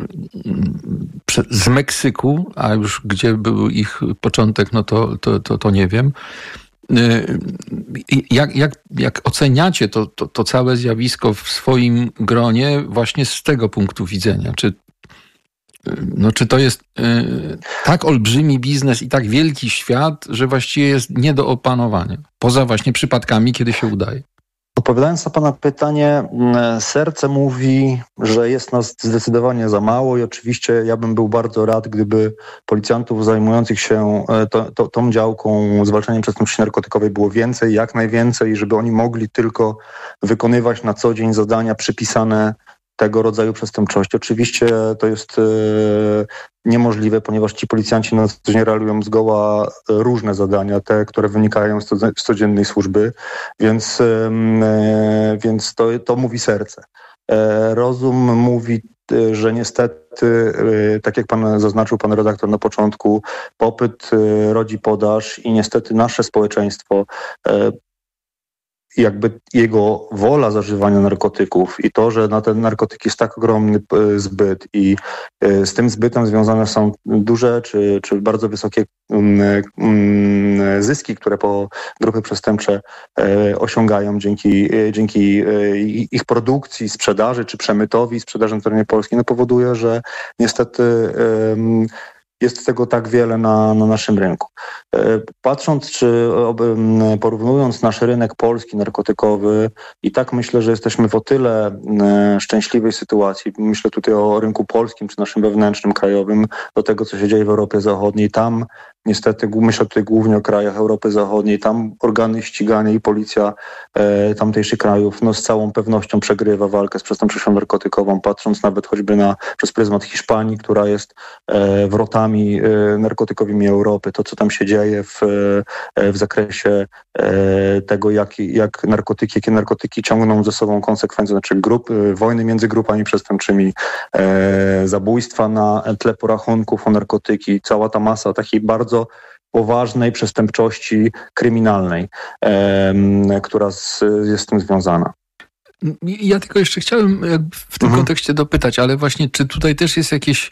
z Meksyku, a już gdzie był ich początek, no to, to, to, to nie wiem. Y, jak, jak, jak oceniacie to, to, to całe zjawisko w swoim gronie właśnie z tego punktu widzenia? Czy, no, czy to jest y, tak olbrzymi biznes i tak wielki świat, że właściwie jest nie do opanowania? Poza właśnie przypadkami, kiedy się udaje. Odpowiadając na pana pytanie, serce mówi, że jest nas zdecydowanie za mało i oczywiście ja bym był bardzo rad, gdyby policjantów zajmujących się to, to, tą działką zwalczaniem przestępczości narkotykowej było więcej, jak najwięcej, żeby oni mogli tylko wykonywać na co dzień zadania przypisane tego rodzaju przestępczości. Oczywiście to jest niemożliwe, ponieważ ci policjanci na co dzień realizują zgoła różne zadania, te, które wynikają z codziennej służby, więc, więc to, to mówi serce. Rozum mówi, że niestety, tak jak pan zaznaczył, pan redaktor na początku, popyt rodzi podaż i niestety nasze społeczeństwo, jakby jego wola zażywania narkotyków i to, że na te narkotyki jest tak ogromny zbyt i z tym zbytem związane są duże czy, czy bardzo wysokie zyski, które po grupy przestępcze osiągają dzięki, dzięki ich produkcji, sprzedaży czy przemytowi, sprzedaży na terenie Polski, no powoduje, że niestety jest tego tak wiele na, na naszym rynku. Patrząc czy porównując nasz rynek polski narkotykowy, i tak myślę, że jesteśmy w o tyle szczęśliwej sytuacji, myślę tutaj o rynku polskim czy naszym wewnętrznym, krajowym, do tego, co się dzieje w Europie Zachodniej. Tam niestety, myślę tutaj głównie o krajach Europy Zachodniej, tam organy ścigania i policja e, tamtejszych krajów no, z całą pewnością przegrywa walkę z przestępczością narkotykową, patrząc nawet choćby na, przez pryzmat Hiszpanii, która jest e, wrotami e, narkotykowymi Europy. To, co tam się dzieje w, e, w zakresie e, tego, jak, jak narkotyki, jakie narkotyki ciągną ze sobą konsekwencje, znaczy grup, e, wojny między grupami przestępczymi, e, zabójstwa na tle porachunków o narkotyki, cała ta masa takiej bardzo poważnej przestępczości kryminalnej, e, która z, jest z tym związana. Ja tylko jeszcze chciałem w tym mhm. kontekście dopytać, ale właśnie czy tutaj też jest jakieś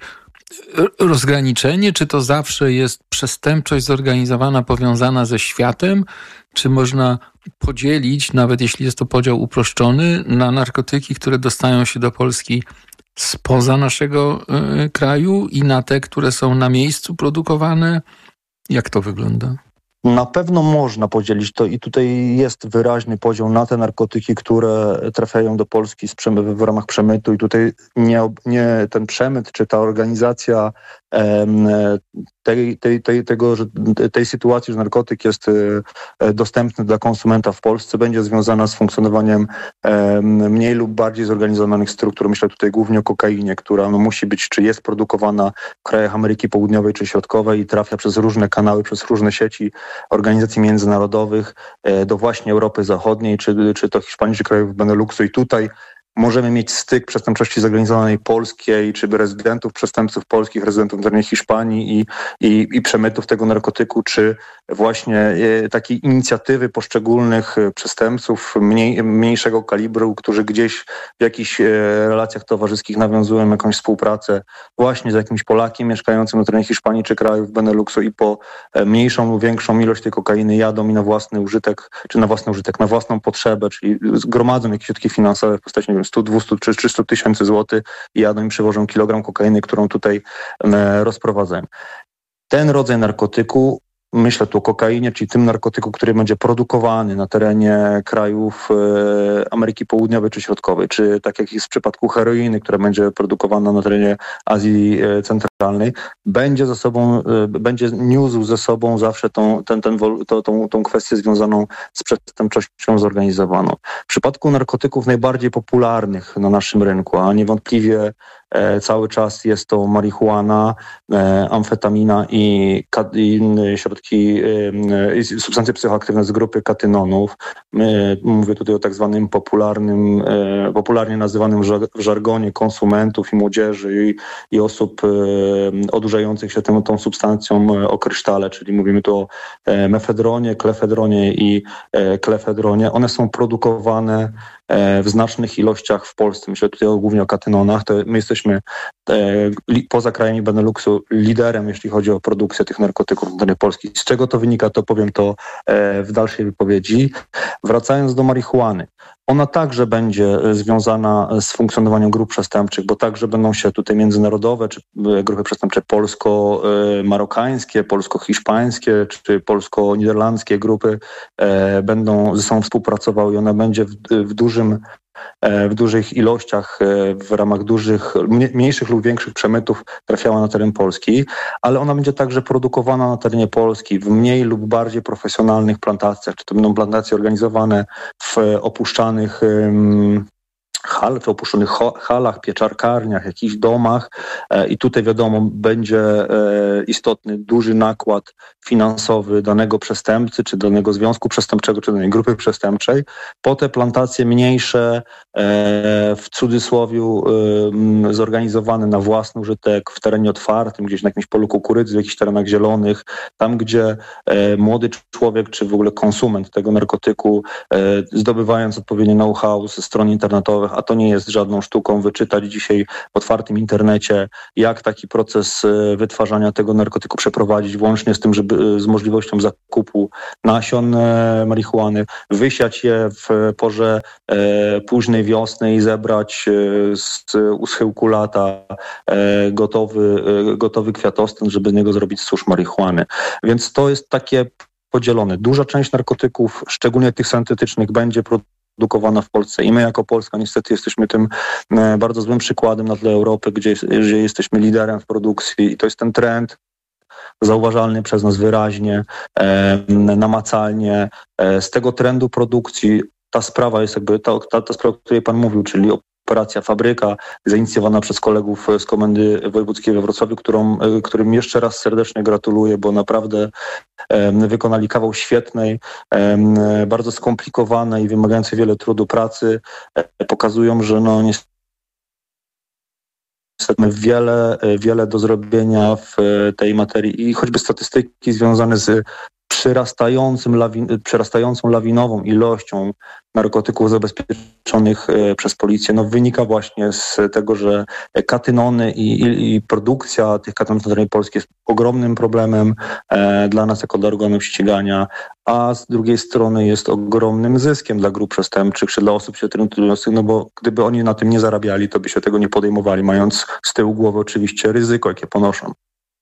rozgraniczenie, czy to zawsze jest przestępczość zorganizowana, powiązana ze światem, czy można podzielić, nawet jeśli jest to podział uproszczony, na narkotyki, które dostają się do Polski spoza naszego y, kraju i na te, które są na miejscu produkowane? Jak to wygląda? Na pewno można podzielić to i tutaj jest wyraźny podział na te narkotyki, które trafiają do Polski z przemy- w ramach przemytu i tutaj nie, nie ten przemyt czy ta organizacja em, tej, tej, tej, tego, że tej sytuacji, że narkotyk jest e, dostępny dla konsumenta w Polsce, będzie związana z funkcjonowaniem e, mniej lub bardziej zorganizowanych struktur. Myślę tutaj głównie o kokainie, która no, musi być, czy jest produkowana w krajach Ameryki Południowej czy Środkowej i trafia przez różne kanały, przez różne sieci organizacji międzynarodowych e, do właśnie Europy Zachodniej, czy, czy to Hiszpanii, czy krajów Beneluxu i tutaj możemy mieć styk przestępczości zorganizowanej polskiej, czy rezydentów, przestępców polskich, rezydentów na terenie Hiszpanii i, i, i przemytów tego narkotyku, czy właśnie e, takiej inicjatywy poszczególnych przestępców mniej, mniejszego kalibru, którzy gdzieś w jakichś e, relacjach towarzyskich nawiązują jakąś współpracę właśnie z jakimś Polakiem mieszkającym na terenie Hiszpanii czy krajów Beneluxu i po e, mniejszą lub większą ilość tej kokainy jadą i na własny użytek, czy na własny użytek, na własną potrzebę, czyli zgromadzą jakieś środki finansowe w postaci, nie wiem, sto, dwieście czy trzysta tysięcy złotych i jadą i przywożą kilogram kokainy, którą tutaj e, rozprowadzają. Ten rodzaj narkotyku, myślę tu o kokainie, czyli tym narkotyku, który będzie produkowany na terenie krajów e, Ameryki Południowej czy Środkowej, czy tak jak jest w przypadku heroiny, która będzie produkowana na terenie Azji e, Centralnej, będzie ze sobą, e, będzie niósł ze sobą zawsze tą, ten, ten, to, tą, tą kwestię związaną z przestępczością zorganizowaną. W przypadku narkotyków najbardziej popularnych na naszym rynku, a niewątpliwie e, cały czas jest to marihuana, e, amfetamina i, i inne środki i substancje psychoaktywne z grupy katynonów. Mówię tutaj o tak zwanym popularnym, popularnie nazywanym w żargonie konsumentów i młodzieży i, i osób odurzających się tą, tą substancją o krysztale, czyli mówimy tu o mefedronie, klefedronie i klefedronie. One są produkowane w znacznych ilościach w Polsce. Myślę tutaj głównie o katynonach. To my jesteśmy poza krajami Beneluxu liderem, jeśli chodzi o produkcję tych narkotyków na terenie Polski. Z czego to wynika, to powiem to w dalszej wypowiedzi. Wracając do marihuany. Ona także będzie związana z funkcjonowaniem grup przestępczych, bo także będą się tutaj międzynarodowe, czy grupy przestępcze polsko-marokańskie, polsko-hiszpańskie, czy polsko-niderlandzkie grupy będą ze sobą współpracowały i ona będzie w, w dużym w dużych ilościach, w ramach dużych, mniejszych lub większych przemytów trafiała na teren Polski, ale ona będzie także produkowana na terenie Polski w mniej lub bardziej profesjonalnych plantacjach. Czy to będą plantacje organizowane w opuszczanych hal, czy opuszczonych halach, pieczarkarniach, jakichś domach i tutaj wiadomo będzie istotny, duży nakład finansowy danego przestępcy, czy danego związku przestępczego, czy danej grupy przestępczej. Po te plantacje mniejsze, w cudzysłowiu zorganizowane na własny użytek, w terenie otwartym, gdzieś na jakimś polu kukurydzy, w jakichś terenach zielonych, tam gdzie młody człowiek, czy w ogóle konsument tego narkotyku, zdobywając odpowiednie know-how ze stron internetowych, a to nie jest żadną sztuką wyczytać dzisiaj w otwartym internecie, jak taki proces wytwarzania tego narkotyku przeprowadzić, włącznie z tym, żeby z możliwością zakupu nasion marihuany, wysiać je w porze e, późnej wiosny i zebrać e, z u schyłku lata e, gotowy, e, gotowy kwiatostan, żeby z niego zrobić susz marihuany. Więc to jest takie podzielone. Duża część narkotyków, szczególnie tych syntetycznych, będzie produkowana w Polsce i my jako Polska niestety jesteśmy tym e, bardzo złym przykładem na tle Europy, gdzie, gdzie jesteśmy liderem w produkcji i to jest ten trend zauważalny przez nas wyraźnie, e, namacalnie. E, z tego trendu produkcji ta sprawa jest jakby, ta, ta, ta sprawa, o której pan mówił, czyli operacja Fabryka, zainicjowana przez kolegów z Komendy Wojewódzkiej we Wrocławiu, którą, którym jeszcze raz serdecznie gratuluję, bo naprawdę e, wykonali kawał świetnej, e, bardzo skomplikowanej i wymagającej wiele trudu pracy. E, pokazują, że no niestety wiele, wiele do zrobienia w tej materii i choćby statystyki związane z przyrastającym lawin, przyrastającą lawinową ilością narkotyków zabezpieczonych przez policję, no wynika właśnie z tego, że katynony i, i, i produkcja tych katynonów na terenie Polski jest ogromnym problemem e, dla nas jako dla organów ścigania, a z drugiej strony jest ogromnym zyskiem dla grup przestępczych czy dla osób się orientujących, no bo gdyby oni na tym nie zarabiali, to by się tego nie podejmowali, mając z tyłu głowy oczywiście ryzyko, jakie ponoszą.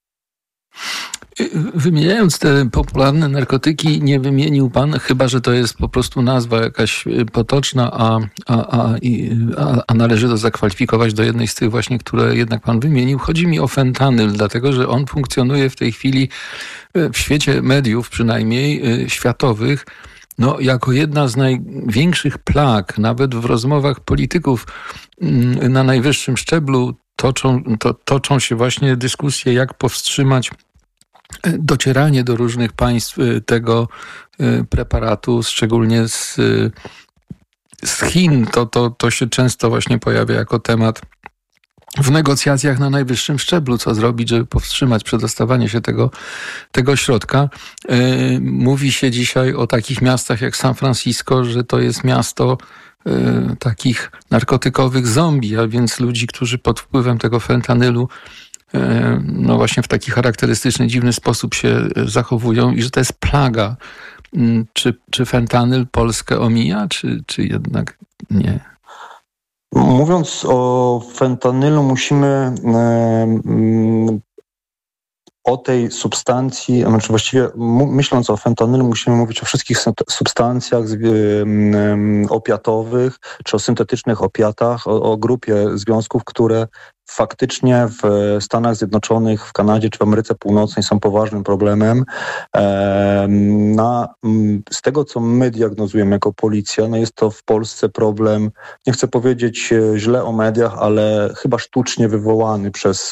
Wymieniając te popularne narkotyki, nie wymienił pan, chyba że to jest po prostu nazwa jakaś potoczna, a, a, a, a, a należy to zakwalifikować do jednej z tych właśnie, które jednak pan wymienił. Chodzi mi o fentanyl, dlatego że on funkcjonuje w tej chwili w świecie mediów, przynajmniej światowych, no, jako jedna z największych plag, nawet w rozmowach polityków na najwyższym szczeblu toczą, to, toczą się właśnie dyskusje, jak powstrzymać docieranie do różnych państw tego preparatu, szczególnie z, z Chin. To, to, to się często właśnie pojawia jako temat w negocjacjach na najwyższym szczeblu, co zrobić, żeby powstrzymać przedostawanie się tego, tego środka. Mówi się dzisiaj o takich miastach jak San Francisco, że to jest miasto takich narkotykowych zombie, a więc ludzi, którzy pod wpływem tego fentanylu no właśnie w taki charakterystyczny, dziwny sposób się zachowują i że to jest plaga. Czy, czy fentanyl Polskę omija, czy, czy jednak nie? Mówiąc o fentanylu, musimy o tej substancji, znaczy właściwie myśląc o fentanylu, musimy mówić o wszystkich substancjach opiatowych, czy o syntetycznych opiatach, o, o grupie związków, które faktycznie w Stanach Zjednoczonych, w Kanadzie czy w Ameryce Północnej są poważnym problemem. Na, z tego, co my diagnozujemy jako policja, no jest to w Polsce problem, nie chcę powiedzieć źle o mediach, ale chyba sztucznie wywołany przez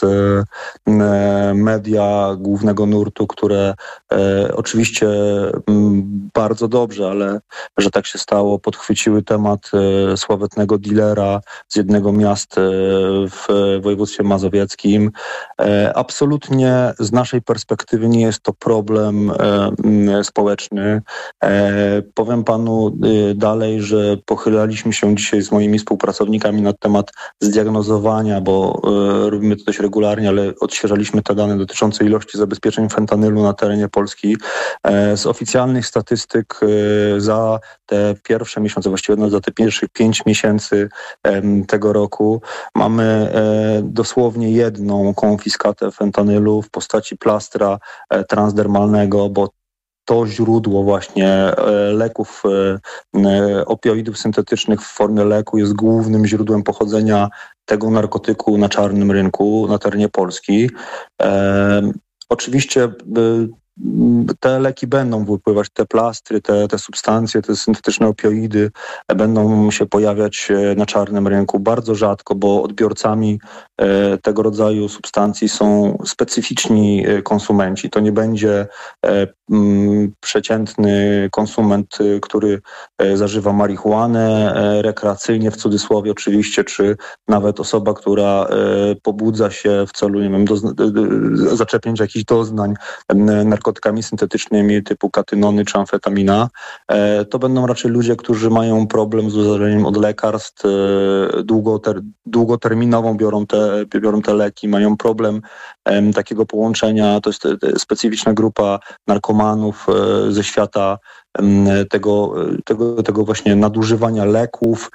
media głównego nurtu, które oczywiście bardzo dobrze, ale że tak się stało, podchwyciły temat sławetnego dealera z jednego miast w województwie mazowieckim. Absolutnie z naszej perspektywy nie jest to problem społeczny. Powiem panu dalej, że pochylaliśmy się dzisiaj z moimi współpracownikami na temat zdiagnozowania, bo robimy to dość regularnie, ale odświeżaliśmy te dane dotyczące ilości zabezpieczeń fentanylu na terenie Polski. Z oficjalnych statystyk za te pierwsze miesiące, właściwie no za te pierwszych pięć miesięcy tego roku mamy dosłownie jedną konfiskatę fentanylu w postaci plastra transdermalnego, bo to źródło właśnie leków, opioidów syntetycznych w formie leku jest głównym źródłem pochodzenia tego narkotyku na czarnym rynku na terenie Polski. E, oczywiście te leki będą wypływać, te plastry, te, te substancje, te syntetyczne opioidy będą się pojawiać na czarnym rynku bardzo rzadko, bo odbiorcami tego rodzaju substancji są specyficzni konsumenci. To nie będzie przeciętny konsument, który zażywa marihuanę rekreacyjnie, w cudzysłowie oczywiście, czy nawet osoba, która pobudza się w celu, nie wiem, do, zaczepnięcia jakichś doznań narkotykami syntetycznymi typu katynony czy amfetamina. To będą raczej ludzie, którzy mają problem z uzależnieniem od lekarstw, długoter, długoterminową biorą te, biorą te leki, mają problem takiego połączenia. To jest specyficzna grupa narkomanów ze świata tego, tego, tego właśnie nadużywania leków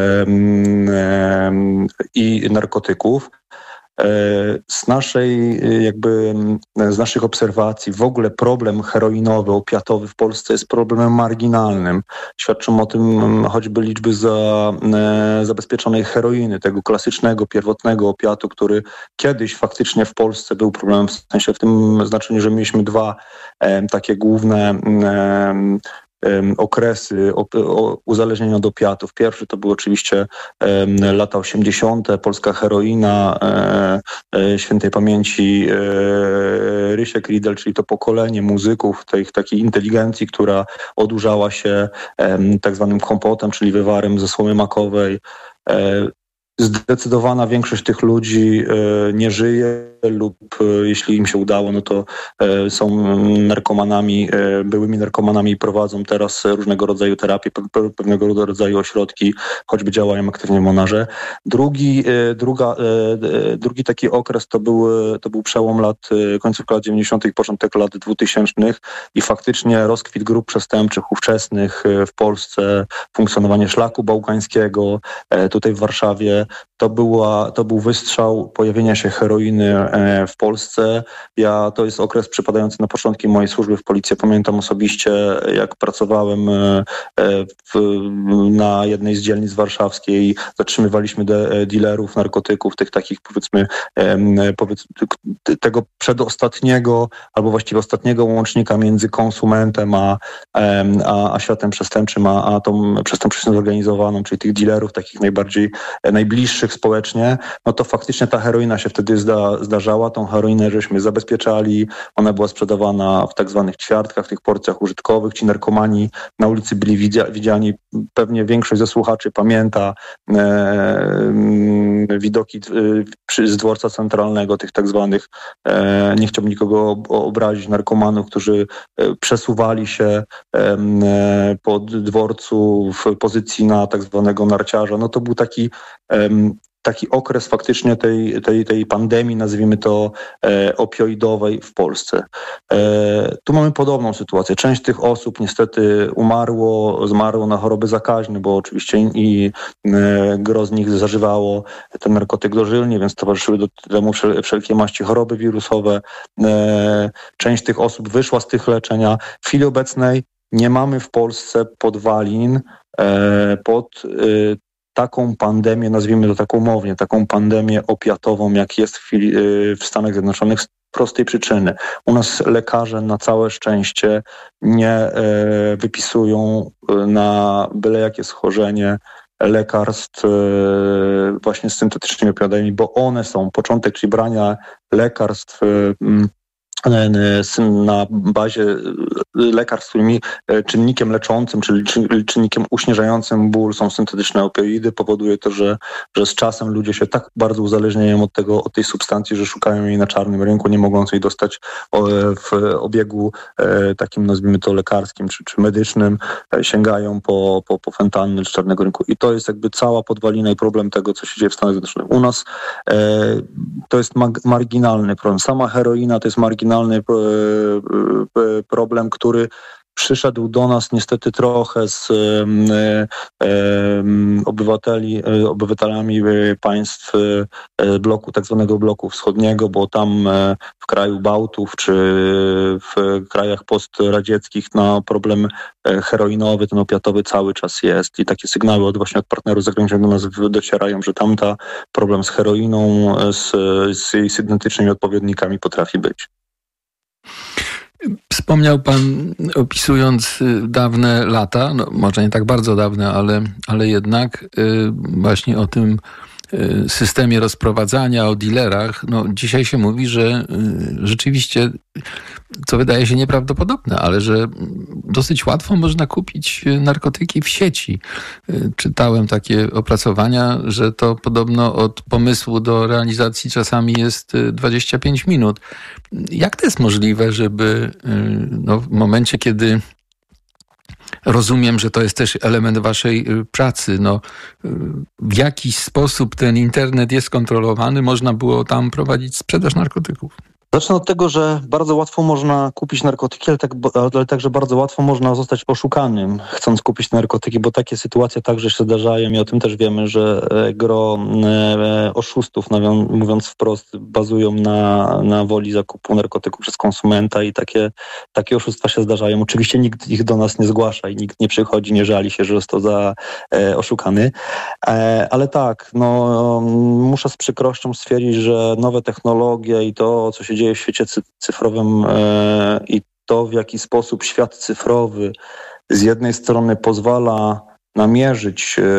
i narkotyków. Z naszej, jakby, z naszych obserwacji w ogóle problem heroinowy, opiatowy w Polsce jest problemem marginalnym. Świadczą o tym choćby liczby za, zabezpieczonej heroiny, tego klasycznego, pierwotnego opiatu, który kiedyś faktycznie w Polsce był problemem, w sensie w tym znaczeniu, że mieliśmy dwa e, takie główne e, okresy uzależnienia od opiatów. Pierwszy to były oczywiście lata osiemdziesiąte, polska heroina, świętej pamięci Rysiek Riedel, czyli to pokolenie muzyków, tej takiej inteligencji, która odurzała się tak zwanym kompotem, czyli wywarem ze słomy makowej. Zdecydowana większość tych ludzi nie żyje lub jeśli im się udało, no to są narkomanami, byłymi narkomanami i prowadzą teraz różnego rodzaju terapie, pewnego rodzaju ośrodki, choćby działają aktywnie w Monarze. Drugi, druga, drugi taki okres to był, to był przełom lat, końców lat dziewięćdziesiątych, początek lat dwutysięcznych i faktycznie rozkwit grup przestępczych ówczesnych w Polsce, funkcjonowanie szlaku bałkańskiego tutaj w Warszawie. To, była, to był wystrzał pojawienia się heroiny w Polsce. Ja, to jest okres przypadający na początki mojej służby w policji. Pamiętam osobiście, jak pracowałem w, na jednej z dzielnic warszawskiej, zatrzymywaliśmy de, dealerów narkotyków, tych takich powiedzmy, powiedz, tego przedostatniego albo właściwie ostatniego łącznika między konsumentem a, a, a światem przestępczym, a, a tą przestępczością zorganizowaną, czyli tych dealerów takich najbardziej najbliższych społecznie, no to faktycznie ta heroina się wtedy zda, zdarzała. Tą heroinę żeśmy zabezpieczali, ona była sprzedawana w tak zwanych ćwiartkach, w tych porcjach użytkowych. Ci narkomani na ulicy byli widziani, pewnie większość ze słuchaczy pamięta e, widoki e, z dworca centralnego, tych tak zwanych, e, nie chciałbym nikogo obrazić, narkomanów, którzy e, przesuwali się e, po dworcu w pozycji na tak zwanego narciarza. No to był taki taki okres faktycznie tej, tej, tej pandemii, nazwijmy to e, opioidowej w Polsce. E, tu mamy podobną sytuację. Część tych osób niestety umarło, zmarło na choroby zakaźne, bo oczywiście i e, gro z nich zażywało ten narkotyk dożylnie, więc towarzyszyły do temu wszelkie maści choroby wirusowe. E, część tych osób wyszła z tych leczenia. W chwili obecnej nie mamy w Polsce podwalin e, pod e, taką pandemię, nazwijmy to tak umownie, taką pandemię opiatową, jak jest w, chwili, w Stanach Zjednoczonych, z prostej przyczyny. U nas lekarze na całe szczęście nie e, wypisują na byle jakie schorzenie lekarstw e, właśnie z syntetycznymi opiatami, bo one są początek, czyli brania lekarstw e, na bazie lekarstw, którymi czynnikiem leczącym, czyli czynnikiem uśmierzającym ból są syntetyczne opioidy. Powoduje to, że, że z czasem ludzie się tak bardzo uzależniają od tego, od tej substancji, że szukają jej na czarnym rynku, nie mogąc jej dostać w obiegu takim, nazwijmy to lekarskim czy, czy medycznym, sięgają po, po, po fentanyl z czarnego rynku. I to jest jakby cała podwalina i problem tego, co się dzieje w Stanach Zjednoczonych. U nas e, to jest mag- marginalny problem. Sama heroina to jest marginalny problem, który przyszedł do nas niestety trochę z e, e, obywateli, e, obywatelami państw e, bloku, tak zwanego bloku wschodniego, bo tam e, w kraju Bałtów czy w krajach postradzieckich na problem heroinowy, ten opiatowy cały czas jest i takie sygnały od właśnie od partnerów zagranicznych do nas docierają, że tamta problem z heroiną, z, z jej syntetycznymi odpowiednikami potrafi być. Wspomniał pan, opisując dawne lata, no może nie tak bardzo dawne, ale, ale jednak właśnie o tym systemie rozprowadzania, o dealerach. No, dzisiaj się mówi, że rzeczywiście, co wydaje się nieprawdopodobne, ale że dosyć łatwo można kupić narkotyki w sieci. Czytałem takie opracowania, że to podobno od pomysłu do realizacji czasami jest dwadzieścia pięć minut. Jak to jest możliwe, żeby no, w momencie, kiedy rozumiem, że to jest też element waszej pracy. No, w jakiś sposób ten internet jest kontrolowany, można było tam prowadzić sprzedaż narkotyków? Zacznę od tego, że bardzo łatwo można kupić narkotyki, ale, tak, ale także bardzo łatwo można zostać oszukanym, chcąc kupić narkotyki, bo takie sytuacje także się zdarzają i o tym też wiemy, że gro oszustów, mówiąc wprost, bazują na, na woli zakupu narkotyku przez konsumenta i takie, takie oszustwa się zdarzają. Oczywiście nikt ich do nas nie zgłasza i nikt nie przychodzi, nie żali się, że został za e, oszukany. E, ale tak, no, muszę z przykrością stwierdzić, że nowe technologie i to, co się dzieje w świecie cyfrowym e, i to, w jaki sposób świat cyfrowy z jednej strony pozwala namierzyć e,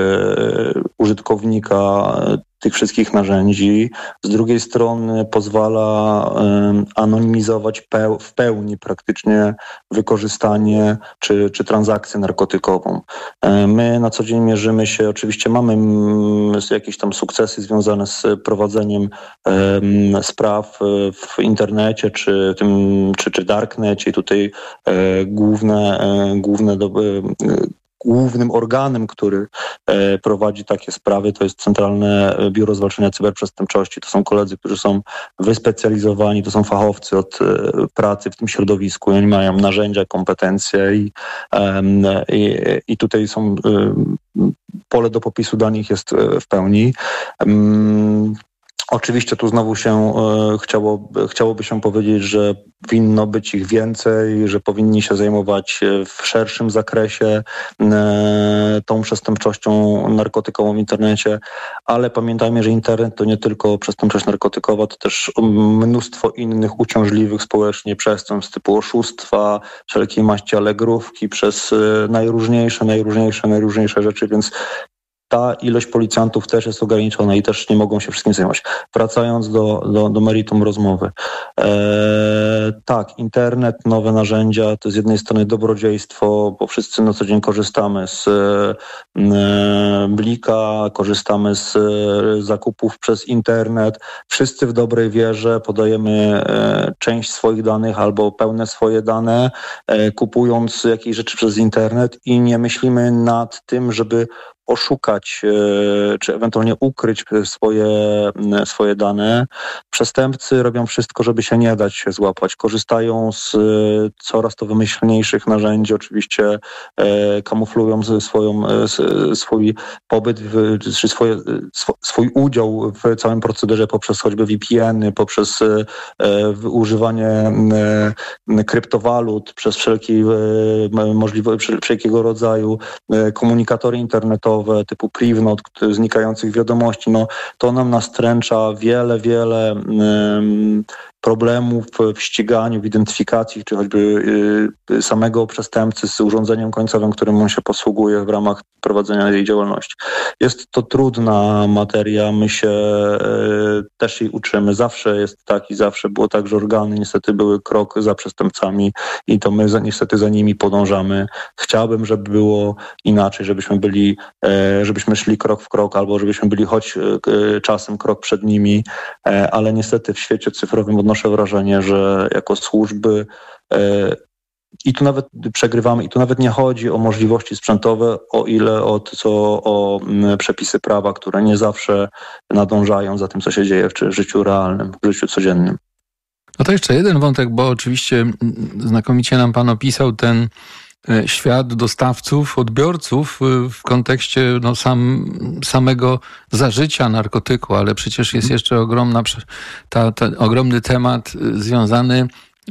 użytkownika tych wszystkich narzędzi, z drugiej strony pozwala e, anonimizować peł, w pełni praktycznie wykorzystanie czy, czy transakcję narkotykową. E, my na co dzień mierzymy się, oczywiście mamy m, jakieś tam sukcesy związane z prowadzeniem e, spraw w internecie czy, tym, czy, czy darknecie i tutaj e, główne, e, główne do, e, Głównym organem, który e, prowadzi takie sprawy, to jest Centralne Biuro Zwalczania Cyberprzestępczości. To są koledzy, którzy są wyspecjalizowani, to są fachowcy od e, pracy w tym środowisku. Oni mają narzędzia, kompetencje i, e, i, i tutaj są e, pole do popisu dla nich jest w pełni. E, Oczywiście tu znowu się e, chciało, chciałoby się powiedzieć, że winno być ich więcej, że powinni się zajmować w szerszym zakresie e, tą przestępczością narkotykową w internecie, ale pamiętajmy, że internet to nie tylko przestępczość narkotykowa, to też mnóstwo innych uciążliwych społecznie przestępstw typu oszustwa, wszelkiej maści alegrówki, przez najróżniejsze, najróżniejsze, najróżniejsze rzeczy, więc ta ilość policjantów też jest ograniczona i też nie mogą się wszystkim zajmować. Wracając do, do, do meritum rozmowy. E, tak, internet, nowe narzędzia, to z jednej strony dobrodziejstwo, bo wszyscy na co dzień korzystamy z e, Blika, korzystamy z e, zakupów przez internet. Wszyscy w dobrej wierze podajemy e, część swoich danych albo pełne swoje dane, e, kupując jakieś rzeczy przez internet i nie myślimy nad tym, żeby oszukać czy ewentualnie ukryć swoje, swoje dane. Przestępcy robią wszystko, żeby się nie dać się złapać. Korzystają z coraz to wymyślniejszych narzędzi. Oczywiście kamuflują swoją, swój pobyt, czy swoje, swój udział w całym procederze poprzez choćby V P N y, poprzez używanie kryptowalut, przez wszelkie możliwe, wszelkiego rodzaju komunikatory internetowe, typu Privnot, znikających wiadomości, no to nam nastręcza wiele, wiele um, problemów w ściganiu, w identyfikacji, czy choćby y, samego przestępcy z urządzeniem końcowym, którym on się posługuje w ramach prowadzenia jej działalności. Jest to trudna materia, my się y, też jej uczymy. Zawsze jest tak i zawsze było tak, że organy niestety były krok za przestępcami i to my za, niestety za nimi podążamy. Chciałbym, żeby było inaczej, żebyśmy byli, y, żebyśmy szli krok w krok, albo żebyśmy byli choć y, czasem krok przed nimi, y, ale niestety w świecie cyfrowym odnoszę wrażenie, że jako służby e, i tu nawet przegrywamy, i tu nawet nie chodzi o możliwości sprzętowe, o ile o, co, o m, przepisy prawa, które nie zawsze nadążają za tym, co się dzieje w życiu realnym, w życiu codziennym. No to jeszcze jeden wątek, bo oczywiście znakomicie nam pan opisał ten świat dostawców, odbiorców w kontekście no, sam, samego zażycia narkotyku, ale przecież jest jeszcze ogromna, ta, ten ogromny temat związany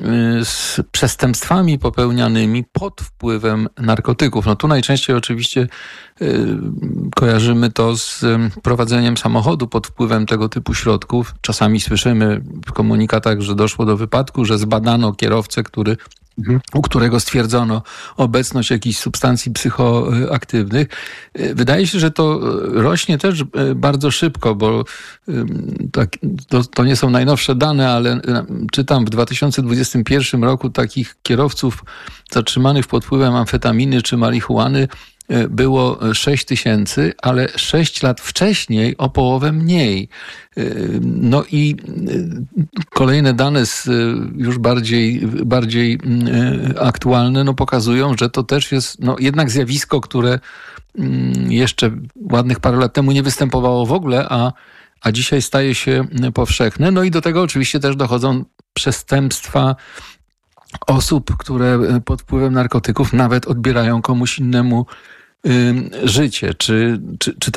z przestępstwami popełnianymi pod wpływem narkotyków. No tu najczęściej oczywiście y, kojarzymy to z y, prowadzeniem samochodu pod wpływem tego typu środków. Czasami słyszymy w komunikatach, że doszło do wypadku, że zbadano kierowcę, który u którego stwierdzono obecność jakichś substancji psychoaktywnych. Wydaje się, że to rośnie też bardzo szybko, bo tak, to, to nie są najnowsze dane, ale czytam w dwa tysiące dwudziestym pierwszym roku takich kierowców zatrzymanych pod wpływem amfetaminy czy marihuany było sześć tysięcy, ale sześć lat wcześniej o połowę mniej. No i kolejne dane z już bardziej, bardziej aktualne no pokazują, że to też jest no jednak zjawisko, które jeszcze ładnych parę lat temu nie występowało w ogóle, a, a dzisiaj staje się powszechne. No i do tego oczywiście też dochodzą przestępstwa osób, które pod wpływem narkotyków nawet odbierają komuś innemu życie. Czy, czy, czy